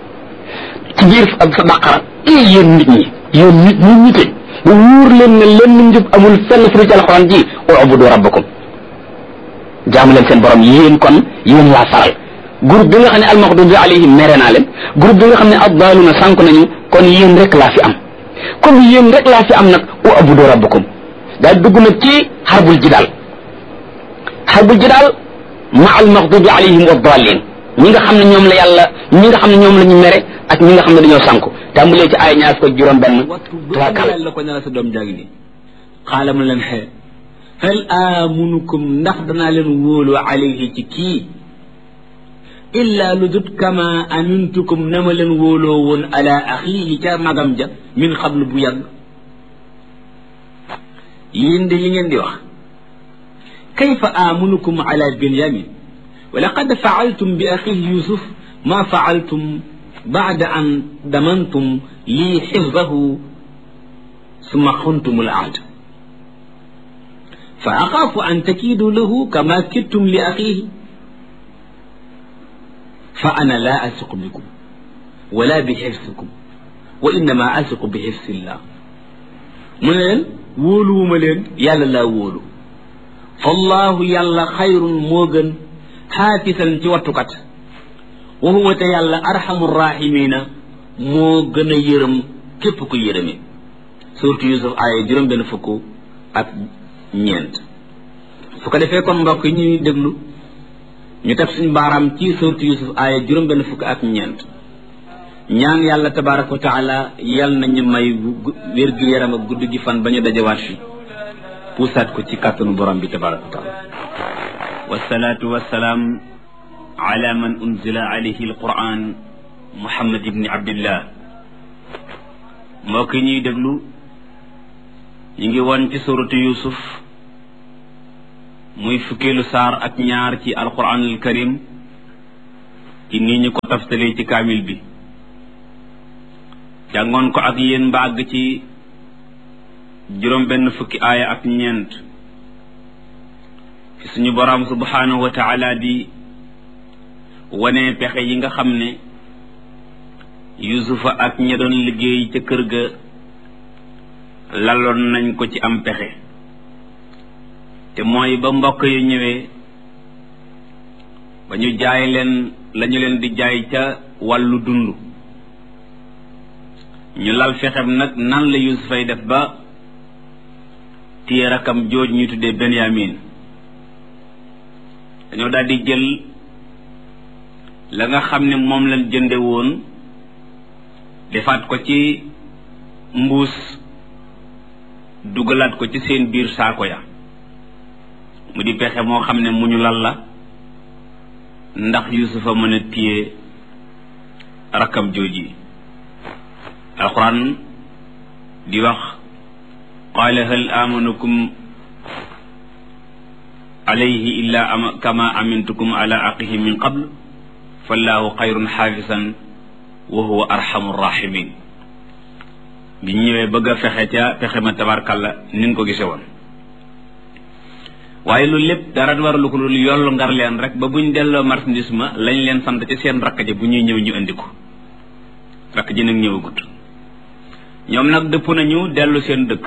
Speaker 2: ci biir sa baqara ee yéen nit ñi yéen nit ñi ñite bu wóor leen ne lenn njub amul fenn fu ci alxuraan ji ubudu rabbakum jaamu leen seen borom yéen kon yéen laa faral groupe bi nga xam ne almaxdubi alayhim mere naa leen groupe bi nga xam ne addaaluna sànk nañu kon yéen rek laa fi am comme yéen rek laa fi am nag ubudu rabbakum daal dugg nag ci xarbul jidaal xarbul jidaal ma almaxdubi alayhim wa daalin ñi nga xam ne ñoom la yàlla ñi nga xam ne ñoom la ñu mere ak ñi nga xam ne dañoo sànku tàmbalee ci ay ñaar ko juróom benn
Speaker 3: la ko ne la sa doom jàngi ni xaala ma leen xee hal amunukum ndax danaa leen wóolu alayhi ci kii illa lu dut kama amintukum na ma leen wóoloo woon ala axihi ca magam ja min xablu bu yàgg yéen de li ngeen di wax kayfa amunukum ala binyamin wa laqad faaltum bi axihi yusuf ma faaltum baada an damantum lii xifdahu summa xuntum al ahd fa axaafu an takiidu lahu kama kittum li axihi fa ana laa asiqu bikum wala bi xifsikum wa innama asiqu bi xifsillah mu ne leen wóoluwuma leen yàlla laa wóolu fallahu yàlla xayrun moo gën xaafisan ci wattukat wa huwa te yàlla arhamu rahimina moo gën a yërëm képp ku yërëme surtout Yusuf aaya juróom benn fukk ak ñeent su ko defee kon mbokk yi ñuy déglu ñu teg suñu baaraam ci surtout Yusuf aaya juróom benn fukk ak ñeent ñaan yàlla tabaraka wa taala yal nañu may wér gi yaram ak gudd gi fan ba ñu dajawaat fi puusaat ko ci kàttanu borom bi tabaraka wa taala wasalaatu wasalaam ala man unzila alayhi alquran muhammad ibni abdillah mbokk yi ñuy déglu ñu ngi woon ci suratu yusuf muy fukkeelu saar ak ñaar ci alquranul karim ci nii ñu ko taftalee ci kaamil bi jàngoon ko ak yéen ba àgg ci juróom benn fukki aaya ak ñeent fi suñu boroom subhanahu wa taala di wane pexe yi nga xam ne yusufa ak ña doon liggéey ca kër ga laloon nañ ko ci am pexe te mooy ba mbokk yu ñëwee ba ñu jaay leen lañu leen di jaay ca wàllu dund ñu lal fexem nag nan la yusufay def ba téye rakam jooj ñu tuddee Benyamin dañoo daal di jël la nga xam ne moom lañ jënde woon defaat ko ci mbuus dugalaat ko ci seen biir saako ya mu di pexe moo xam ne mu ñu lal la ndax yusufa mën a téye rakkam jooji alquran di wax qaala hal amanukum alayhi illa ama kama amintukum ala aqihi min qabl fallahu xayrun xaafisan wa huwa arhamu rahimin bi ñëwee bëgg a fexe ca pexe ma tabarkalla nin ko gise woon waaye loolu lépp dara waralu ko loolu yollu ngar leen rek ba buñ delloo marchandise ma lañ leen sant ci seen rakk ji bu ñuy ñëw ñu indi ko rakk ji nag ñëwagut ñoom nag dëpp nañu dellu seen dëkk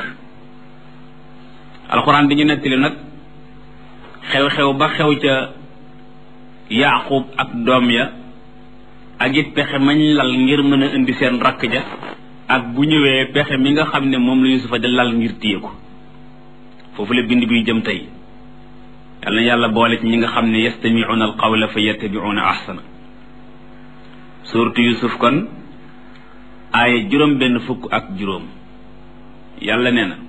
Speaker 3: alxuraan bi ñu nettali nag xew-xew ba xew ca Yaaqub ak doom ya ak it pexe mañ lal ngir mën a indi seen rakk ja ak bu ñëwee pexe mi nga xam ne moom la Yusufa di lal ngir téye ko foofu la bind bi jëm tey yàlla na yàlla boole ci ñi nga xam ne yastami'una alqawla fa yattabi'una ahsana suuratu Yusuf kon aaya juróom benn fukk ak juróom yàlla nee na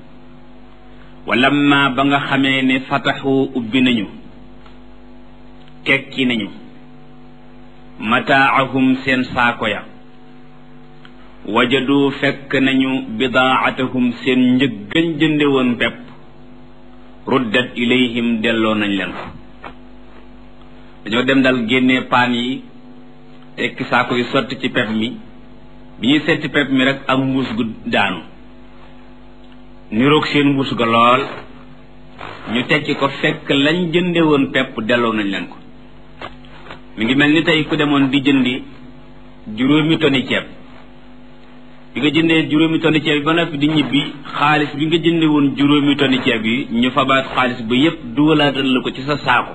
Speaker 3: walamma ba nga xamee ne fataxu ubbi nañu tekki nañu mataahum seen saako ya wajadu fekk nañu bidaatahum seen njëggañ jënde woon pepp ruddat ilayhim delloo nañ leen ko dañoo dem dal génnee paan yi tekki saako yi sotti ci pepp mi bi ñuy setti pepp mi rek ak mbuus gu daanu niroog seen mbuus ga lool ñu tekki ko fekk lañ jënde woon pepp delloo nañ leen ko mi ngi mel ni tey ku demoon di jëndi juróomi toni ceeb bi nga jëndee juróomi toni ceeb yi ba noppi di ñibbi xaalis bi nga jënde woon juróomi toni ceeb yi ñu fabaat xaalis ba yépp dugalaatal la ko ci sa saako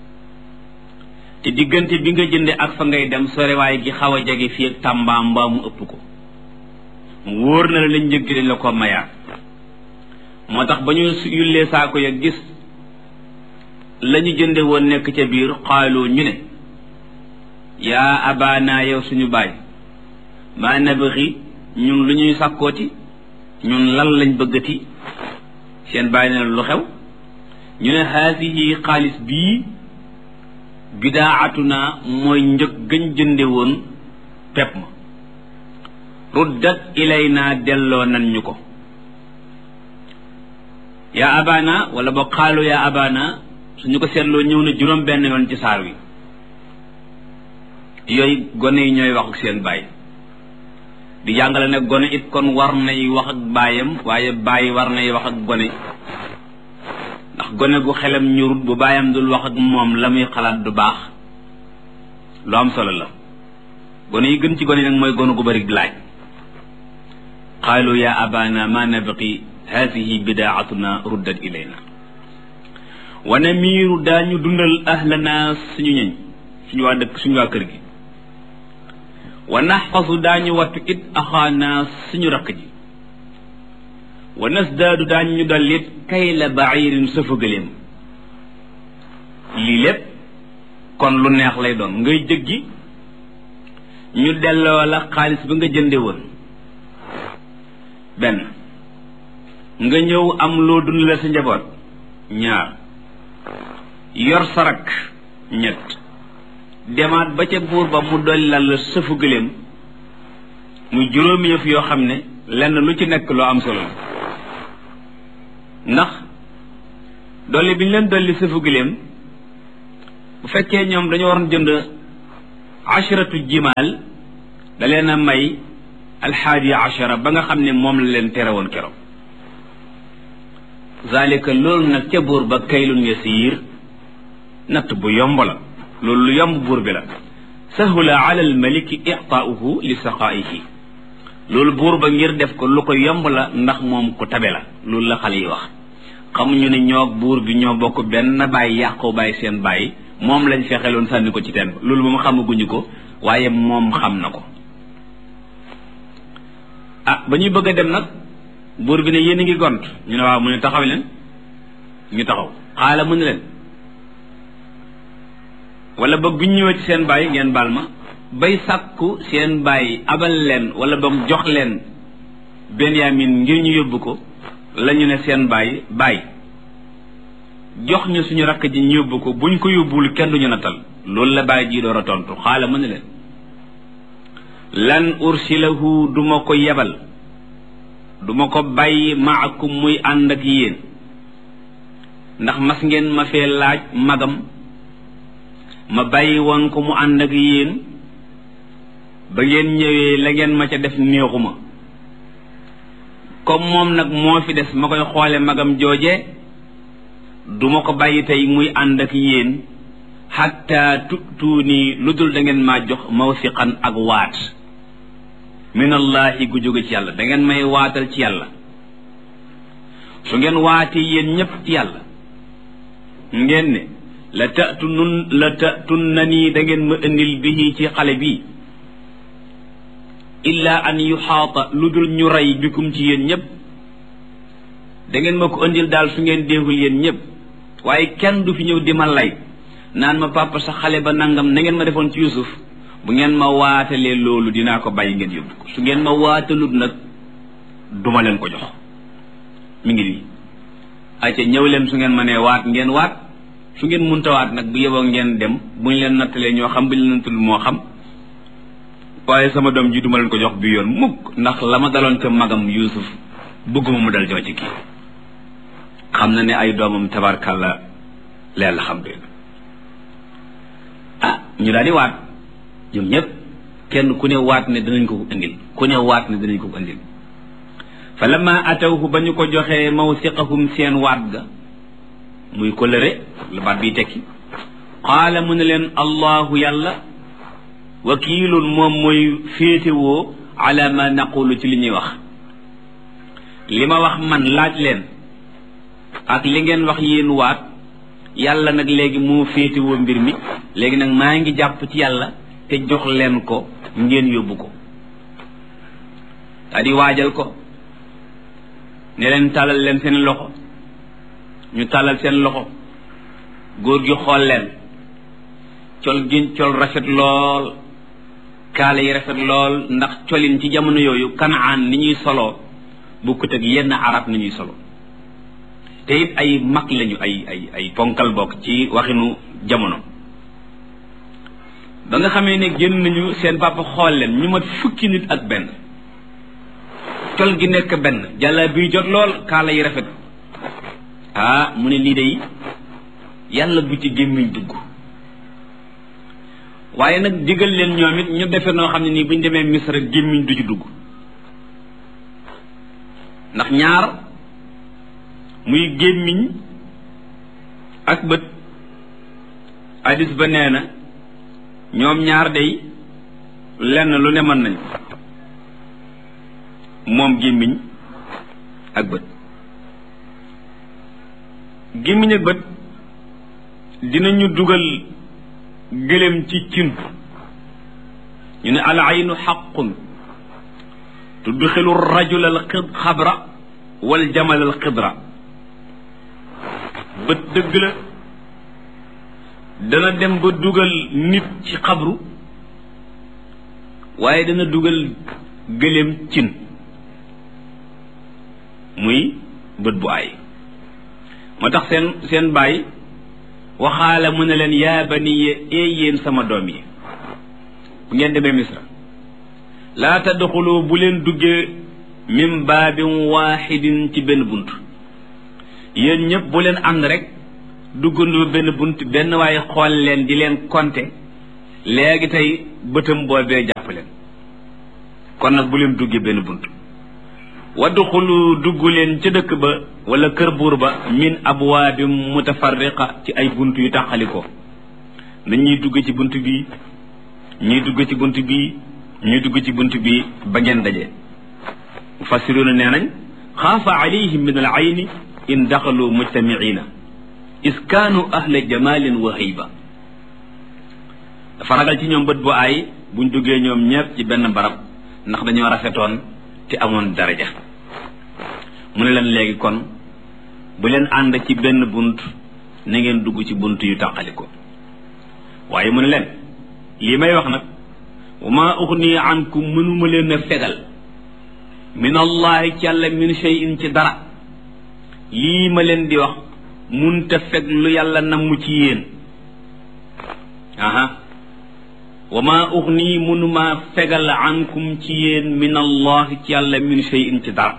Speaker 3: te diggante bi nga jënde ak fa ngay dem sorewaay gi xaw a jege fii ak Tamba mbaa mu ëpp ko mu wóor na la lañ njëg dañ la ko mayaat moo tax ba ñu yullee saako ya gis la ñu jënde woon nekk ca biir xaaloo ñu ne yaa abaana yow suñu baay maa nabixi ñun lu ñuy sàkkooti ñun lan lañ bëggati seen baay ne lu xew ñu ne haasihi xaalis bii bidaatuna mooy njëg gën jënde woon pepp ma ruddat ilayna delloo nan ñu ko yaa abana wala ba xaalu yaa abana suñu ko seetloo ñëw na juróom benn yoon ci saar wi yooyu gone yi ñooy wax ak seen baay di jàngale ne gone it kon war nay wax ak baayam waaye baay war nay wax ak gone ndax gone gu xelam ñurut bu baayam dul wax ak moom la muy xalaat du baax lu am solo la gone yi gën ci gone yi nag mooy gone gu bari laaj qaalu ya abana ma nabqi haadihi bidaatuna ruddat ilayna wa namiiru daañu dundal ahlana suñu ñëñ suñu waa dëkk suñu waa kër gi wa naxfasu daañu wattu it axaana suñu rakk ji wa nasdaadu daañu ñu dollit kayla ba'irin sëfagaleem lii lépp kon lu neex lay doon ngay jëggi ñu delloo la xaalis bi nga jënde woon benn nga ñëw am loo dund la sa njaboot ñaar yor sa rakk ñett demaat ba ca buur ba mu dolli la la sëfu gëléem muy juróomi yëf yoo xam ne lenn lu ci nekk loo am solo la ndax dolli bi ñu leen dolli sëfu gëléem bu fekkee ñoom dañoo waroon jënd asharatu jimaal da leen a may alxaadi ashara ba nga xam ne moom la leen tere woon keroog zalika loolu nag ca buur ba kaylun yasiir natt bu yomb la loolu lu yomb buur bi la sahula ala almaliki itaauhu li saqaihi loolu buur ba ngir def ko lu ko yomb la ndax moom ku tabe la loolu la xale yi wax xamuñu ne ñoo buur bi ñoo bokk benn bàyyi yàqoo bàyyi seen bàyyi moom lañ fexeloon sànni ko ci teen ba loolu moom xamaguñu ko waaye moom xam na ko ah ba ñuy bëgg a dem nag buur bi ne yéen a ngi gont ñu ne waaw mu ne taxaw leen ñu taxaw xaala mu ne leen wala boog bu ñu ñëwee ci seen bàyyi ngeen baal ma bay sàkku seen bàyyi abal leen wala boog jox leen Benyamin ngir ñu yóbbu ko la ñu ne seen bàyyi bàyyi jox ñu suñu rakk ji ñu yóbbu ko buñ ko yóbbuwul kenn duñu nattal loolu la bàyyi ji door a tontu xaala mu ne leen lan ursilahu duma ko yebal duma ko bàyyi maakum muy ànd ak yéen ndax mas ngeen ma fee laaj magam ma bàyyi woon ko mu ànd ak yéen ba ngeen ñëwee la ngeen ma ca def néexuma comme moom nag moo fi des ma koy xoole magam jooje duma ko bàyyi tey muy ànd ak yéen xatta tutuuni lu dul da ngeen maa jox mawsiqan ak waat minallahi gu jóge ci yàlla da ngeen may waatal ci yàlla su ngeen waatee yéen ñépp ci yàlla ngeen ne la tatun la tatun na nii da ngeen ma indil bihi ci xale bi illa an yuxaata lu dul ñu rey bikum ci yéen ñépp da ngeen ma ko indil daal su ngeen déegul yéen ñépp waaye kenn du fi ñëw di ma lay naan ma papa sa xale ba nangam na ngeen ma defoon ci Yuusuf bu ngeen ma waatalee loolu dinaa ko bàyyi ngeen yóbbu ko su ngeen ma waatalut nag duma leen ko jox mi ngi nii ayca ñëw leen su ngeen ma nee waat ngeen waat su ngeen munta waat nag bu yeboo ngeen dem bu ñu leen nattalee ñoo xam bu ñu leen nattalul moo xam waaye sama doom ji duma leen ko jox bi yoon mukk ndax la ma daloon ca magam Yuusuf bëgguma mu dal joo ci kii xam na ne ay doomam tabarkàlla leen la xam dégg ah ñu daal di waat ñoom ñëpp kenn ku ne waat ne dinañ ko indil ku ne waat ne dinañ ko indil fa lamma atawhu ba ñu ko joxee mawsiqahum seen waat ga muy kolëre la baat bi tekki qaala mu ne leen allahu yàlla wakiilun moom mooy féetewoo ala ma naqulu ci li ñuy wax li ma wax man laaj leen ak li ngeen wax yéen waat yàlla nag léegi moo féetewoo mbir mi léegi nag maa ngi jàpp ci yàlla te jox leen ko ngeen yóbbu ko daa di waajal ko ne leen tàllal leen seen loxo ñu tàllal seen loxo góor gi xool leen col gi col rafet lool kaala yi rafet lool ndax colin ci jamono yooyu kanaan ni ñuy soloo bokkut ak yenn arab ni ñuy solo te it ay mag lañu ay ay ay ponkal bokk ci waxinu jamono ba nga xamee ne génn nañu seen papa xool leen ñu mat fukki nit ak benn col gi nekk benn jàlla biy jot lool kaala yi rafet ah mu ne lii day yàlla bu ci gémmiñ dugg waaye nag digal leen ñoom it ñu defe noo xam ne nii bu ñu demee Misra gémmiñ du ci dugg ndax ñaar muy gémmiñ ak bët hadis ba nee na ñoom ñaar day lenn lu ne mën nañ moom gémmiñ ak bët gémmiñ ak bët dinañu dugal gëléem ci cin ñu ne al aynu xaqun tudxilu rajul al xabra wal jamal al xidra bët dëgg la dana dem ba dugal nit ci xabru waaye dana dugal gëléem cin muy bët bu ay moo tax seen seen baay waxaala mu ne leen yaa baniya ee yéen sama doom yi bu ngeen demee Misra laa tadxulu bu leen duggee min baabin waaxidin ci benn bunt yéen ñëpp bu leen ànd rek duggandoo benn bunt benn waaye xool leen di leen compter léegi tey bëtam boobee jàpp leen kon nag bu leen duggee benn bunt wadduxulu dugg leen ca dëkk ba wala kër buur ba min abwaabin mutafarriqa ci ay bunt yu taxalikoo dañuy dugg ci bunt bii ñuy dugg ci bunt bii ñuy dugg ci bunt bii ba ngeen daje mufassiruuna nee nañ xaafa alayhim min al ayni in daxalu mujtamiina is kaanu ahla jamalin wa hayba dafa ragal ci ñoom bët bu aay buñ duggee ñoom ñëpp ci benn barab ndax dañoo rafetoon te amoon daraja mu ne leen léegi kon bu leen ànd ci benn bunt na ngeen dugg ci bunt yu tàqaliko waaye mu ne leen lii may wax nag wa maa uxni ankum mënuma leen a fegal min allahi ci yàlla min shay'in ci dara lii ma leen di wax munta feg lu yàlla namm ci yéen aha wa maa uxni mënuma fegal ankum ci yéen min allahi ci yàlla min shay'in ci dara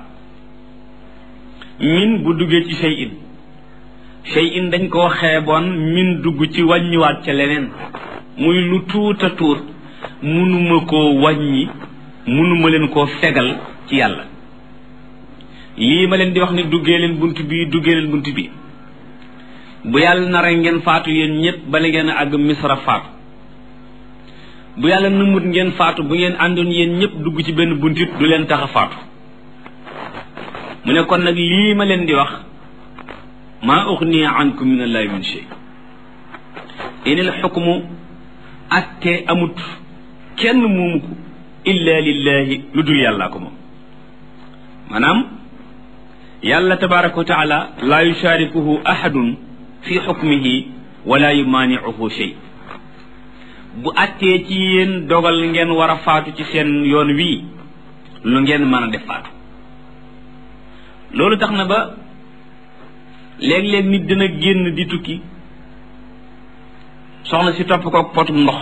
Speaker 3: min bu duggee ci shay'in shay'in dañ koo xeeboon min dugg ci wàññiwaat ca leneen muy lu tuuta tuut mënuma koo wàññi mënuma leen koo fegal ci yàlla lii ma leen di wax ne duggee leen bunt bii duggee leen bunt bii bu yàlla nara ngeen faatu yéen ñëpp bala ngeen a àgg misra faatu bu yàlla numut ngeen faatu bu ngeen àndoon yéen ñëpp dugg ci benn buntit du leen tax a faatu mu ne kon nag lii ma leen di wax maa uxni ankum min allahi min shay inil xukmu atte amut kenn moomu ko illa lillahi lu dul yàllaa ko moom maanaam yàlla tabaraka wa taala laa yusharikuhu ahadun fi xukmihi wala yumaanicuhu shay bu attee ci yéen dogal ngeen war a faatu ci seen yoon wii lu ngeen mën a def faatu loolu tax na ba léeg-léeg nit dina génn di tukki soxna si topp ko potum ndox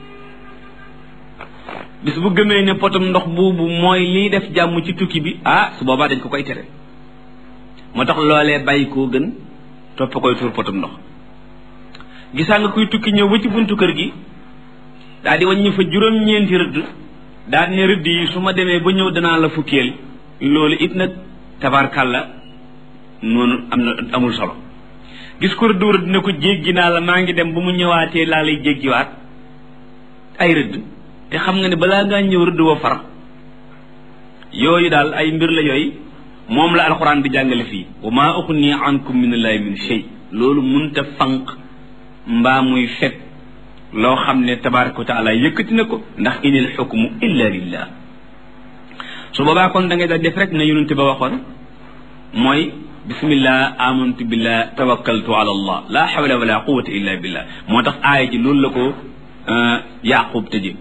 Speaker 3: bis bu gëmee ne potum ndox boobu mooy liy def jàmm ci tukki bi ah su boobaa dañ ko koy tere moo tax loolee bàyyi koo gën topp koy tuur potum ndox gisaa nga kuy tukki ñëw ba ci buntu kër gi daal di wàññi fa juróom-ñeenti rëdd daal ne rëdd yi su ma demee ba ñëw danaa la fukkeel loolu it nag tabarkàlla noonu am na amul solo gis ko rëdd rëdd ne ko jéggi naa la maa ngi dem ba mu ñëwaatee laa lay jéggiwaat ay rëdd te xam nga ne balaa ngaa ñëw rëdd wa far yooyu daal ay mbir la yooyu moom la alxuraan di jàngale fii wa maa uxni ankum min allahi min shay loolu munta fanq mbaa muy fekk loo xam ne tabaraka wa taala yëkkati na ko ndax inil xukmu illa lillah su boobaa kon da ngay daal def rek na yonent ba waxoon mooy bismillah amantu billah tawakkaltu ala allah la hawla wala quwwata illa billah moo tax aaya ji loolu la ko yaqub tëje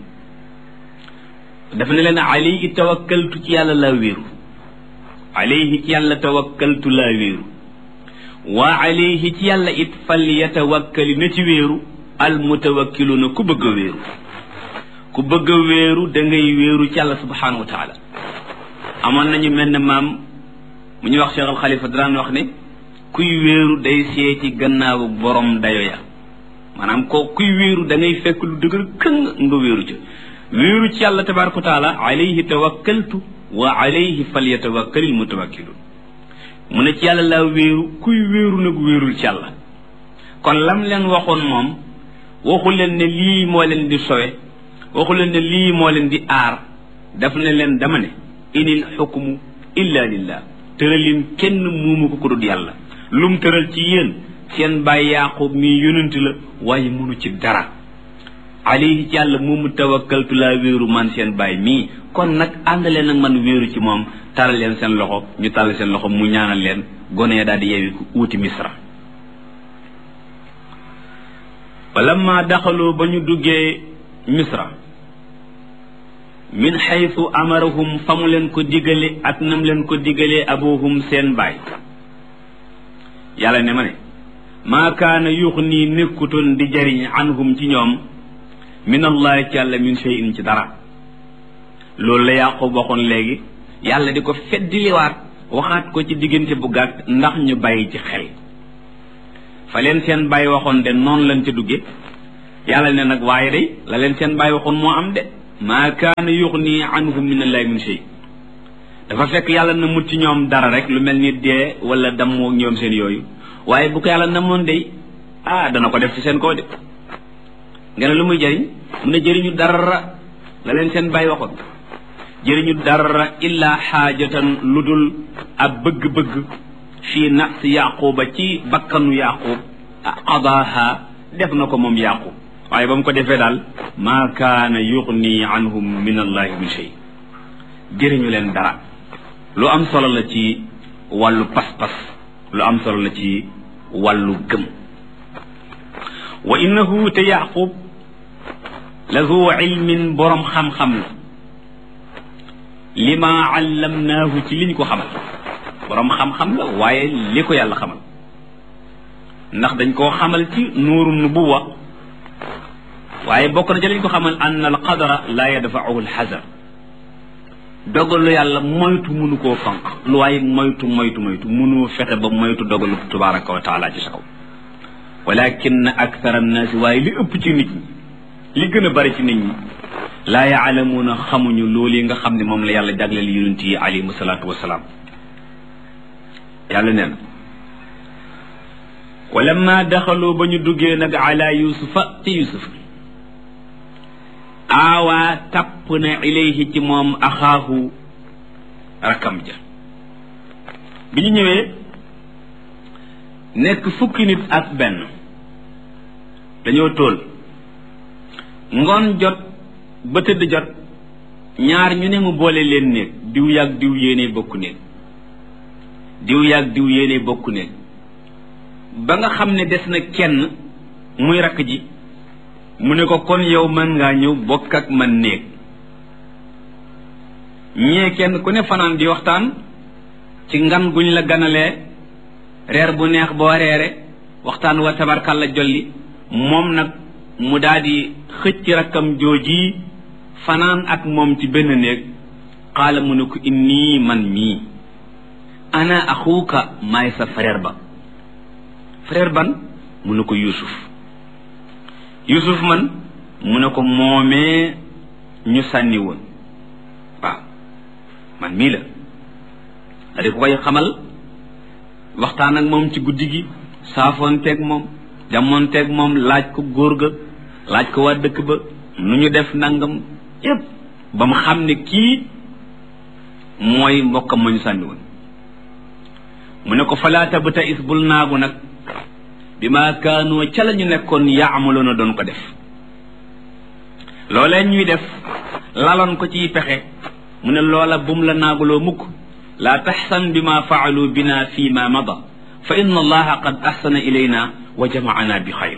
Speaker 3: dafa ne leen alayhi tawakkaltu ci yàlla laa wéeru alayhi ci yàlla tawakkaltu laa wéeru waa alayhi ci yàlla it fal yatawakkali na ci wéeru al mutawakkiluna ku bëgg a wéeru ku bëgg a wéeru da ngay wéeru ci yàlla subhanahu wa taala amoon nañu mel ne maam mu ñuy wax Cheikh al Xalifa daan wax ne kuy wéeru day seeti gannaawu borom dayo ya maanaam ko kuy wéeru da ngay fekk lu dëgër këng nga wéeru ca wéeru ci yàlla tabaraka wa taala alayhi tawakkaltu wa alayhi falyatawakkalil mutawakkilun mu ne ci yàlla laa wéeru kuy wéeru nag wéerul ci yàlla kon lam leen waxoon moom waxu leen ne lii moo leen di sowe waxu leen ne lii moo leen di aar daf ne leen dama ne inil xukmu illa lillah tëralin kenn muumu ko ko dul yàlla lum tëral ci yéen seen baay Yaaqub mii yonent la waaye munu ci dara alayhi ci yàlla moomu tawakkaltu laa wéeru man seen baay mii kon nag ànd leen ak man wéeru ci moom taral leen seen loxo ñu taral seen loxo mu ñaanal leen gone daal di yeewi ko uuti misra walamma daxaloo ba ñu duggee misra min xaytu amarahum fa mu leen ko digale ak nam leen ko digalee abuhum seen baay yàlla ne ma ne maa kaana yuxni nekkutoon di jariñ anhum ci ñoom min allahi ci yàlla min shay'in ci dara loolu la Yaaqub waxoon léegi yàlla di ko feddiliwaat waxaat ko ci diggante bu gàtt ndax ñu bàyyi ci xel fa leen seen bàyyi waxoon de noonu lañ ca dugge yàlla ne nag waaye day la leen seen bàyyi waxoon moo am de maa kaana yuxni anhum min allahi min shay dafa fekk yàlla na mut ci ñoom dara rek lu mel ni dee wala dammoo ñoom seen yooyu waaye bu ko yàlla namoon day ah dana ko def ci seen kaw de nga ne lu muy jëriñ mu ne jëriñu dara la leen seen bàyyi waxoon jëriñu dara illa xaajatan lu dul ab bëgg-bëgg fii nafsi yaquba ci bakkanu yaqub qadaaha def na ko moom yaqub waaye ba mu ko defee daal maa kaana yuxni anhum min allahi min shay jëriñu leen dara lu am solo la ci wàllu pas-pas lu am solo la ci wàllu gëm wa innahu te yaqub la zu ilmin borom xam-xam la lima allamnaahu ci liñ ko xamal borom xam-xam la waaye li ko yàlla xamal ndax dañ koo xamal ci nuuru nubuwa waaye bokk na ci liñ ko xamal ann al qadara la yadfa'uhu al hazar dogalu yàlla moytu mënu koo fanq lu waaye moytu moytu moytu mënoo fexe ba moytu dogalu tabaraka wa taala ci sa kaw walakin akthara annaasi waaye li ëpp ci nit ñi li gën a bari ci nit ñi laa yaalamuuna xamuñu loolu yi nga xam ne moom la yàlla jagleel yonent yi alayhimu salaatu wasalaam yàlla neen walamma daxaloo ba ñu duggee nag ala yusufa ci yusuf aawaa tapp na ilayhi ci moom axaahu rakam ja bi ñu ñëwee nekk fukki nit ak benn dañoo tóol ngoon jot ba tëdd jot ñaar ñu ne mu boole leen néeg diw yàgg diw yéene bokk néeg diw yàgg diw yéene bokk néeg ba nga xam ne des na kenn muy rakk ji mu ne ko kon yow mën ngaa ñëw bokk ak man néeg ñee kenn ku ne fanaan di waxtaan ci ngan guñ la ganalee reer bu neex boo reere waxtaan wa tabarkalla jolli moom nag mu daldi xëcc rakkam jooji fanaan ak moom ci benn néeg xaala mu ne ko inni man mii ana axuuka maay sa frère ba frère ban mu ne ko yusuf yusuf man mu ne ko moomee ñu sànni woon waaw man mii la da di ko koy xamal waxtaan ak moom ci guddi gi saafoonteeg moom jamoonteeg moom laaj ko góor ga laaj ko waa dëkk ba nu ñu def nangam yépp ba mu xam ne kii mooy mbokkam ma ñu sànni woon mu ne ko falaa tabta is bul naagu nag bi ma kaanoo ca la ñu nekkoon yaamaloon a doon ko def loolee ñuy def laloon ko ciy pexe mu ne loola bum la naaguloo mukk laa taxsan bi ma faalu bina fi ma mada fa inna allaha qad ahsana ilayna wa jamaana bi xayr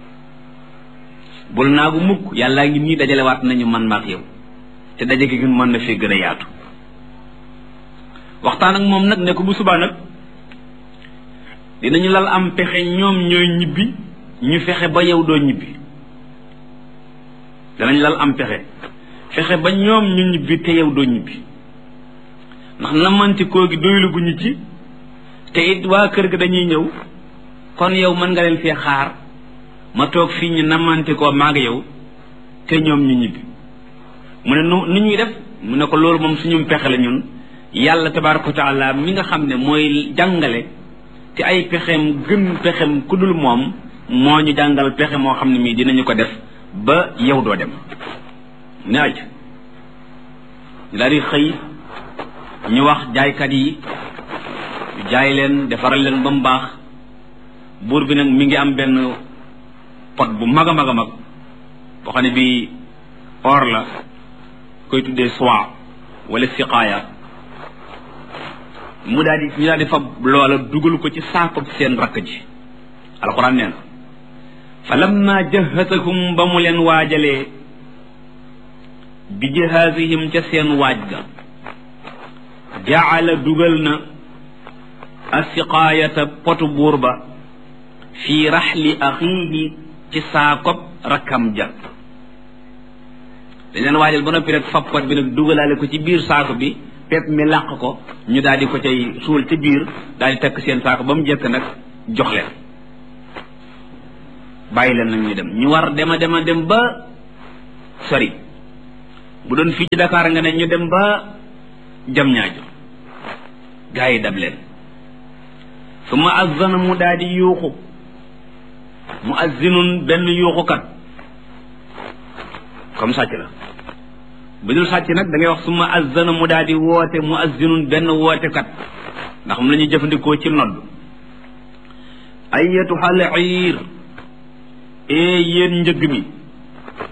Speaker 3: bul naagu mukk yàllaa ngi nii dajalewaat nañu man maak yow te daje gi mën na fee gën a yaatu waxtaan ak moom nag ne ko bu subaa nag dinañu lal am pexe ñoom ñooy ñibbi ñu fexe ba yow doo ñibbi danañ lal am pexe fexe ba ñoom ñu ñibbi te yow doo ñibbi ndax namanti koo gi doylu gu ñu ci te it waa kër ga dañuy ñëw kon yow mën nga leen fee xaar ma toog fii ñu namanti koo maag yow te ñoom ñu ñibbi mu ne nu nu ñuy def mu ne ko loolu moom suñu pexe la ñun yàlla tabaraka wa taala mi nga xam ne mooy jàngale te ay pexeem gën pexeem ku dul moom moo ñu jàngal pexe moo xam ne mii dinañu ko def ba yow doo dem ne aj ñu daal di xëy ñu wax jaaykat yi ñu jaay leen defaral leen ba mu baax buur bi nag mi ngi am benn pot bu mag a mag a mag boo xam ne bii or la koy tuddee soie wala siqaaya mu daal di ñu daal di fab loola dugal ko ci saako seen rakk ji alquran nee na fa lamma jahasahum ba mu leen waajalee bi jahaasihim ca seen waaj ga jaala dugal na asiqaayata potu buur ba fii raxli axiihi ci saakob rakkam ja dañ leen waajal ba noppi rek fab pot bi nag dugalaale ko ci biir saako bi pepp mi làq ko ñu daal di ko cay suul ci biir daal di takk seen saako ba mu jëkk nag jox leen bàyyi leen nag ñu dem ñu war dema dema dem ba sori bu doon fii ci Dakar nga ne ñu dem ba jam ñaajo gaa yi dab leen summa azzana mu daal di yuuxu mu azzinun benn yuuxukat comme sàcc la bu dul sàcc nag da ngay wax summa azzana mu daal di woote mu azzinun benn wootekat ndax moom la ñuy jëfandikoo ci nodd ayyatuhal iir ee yéen njëgg mi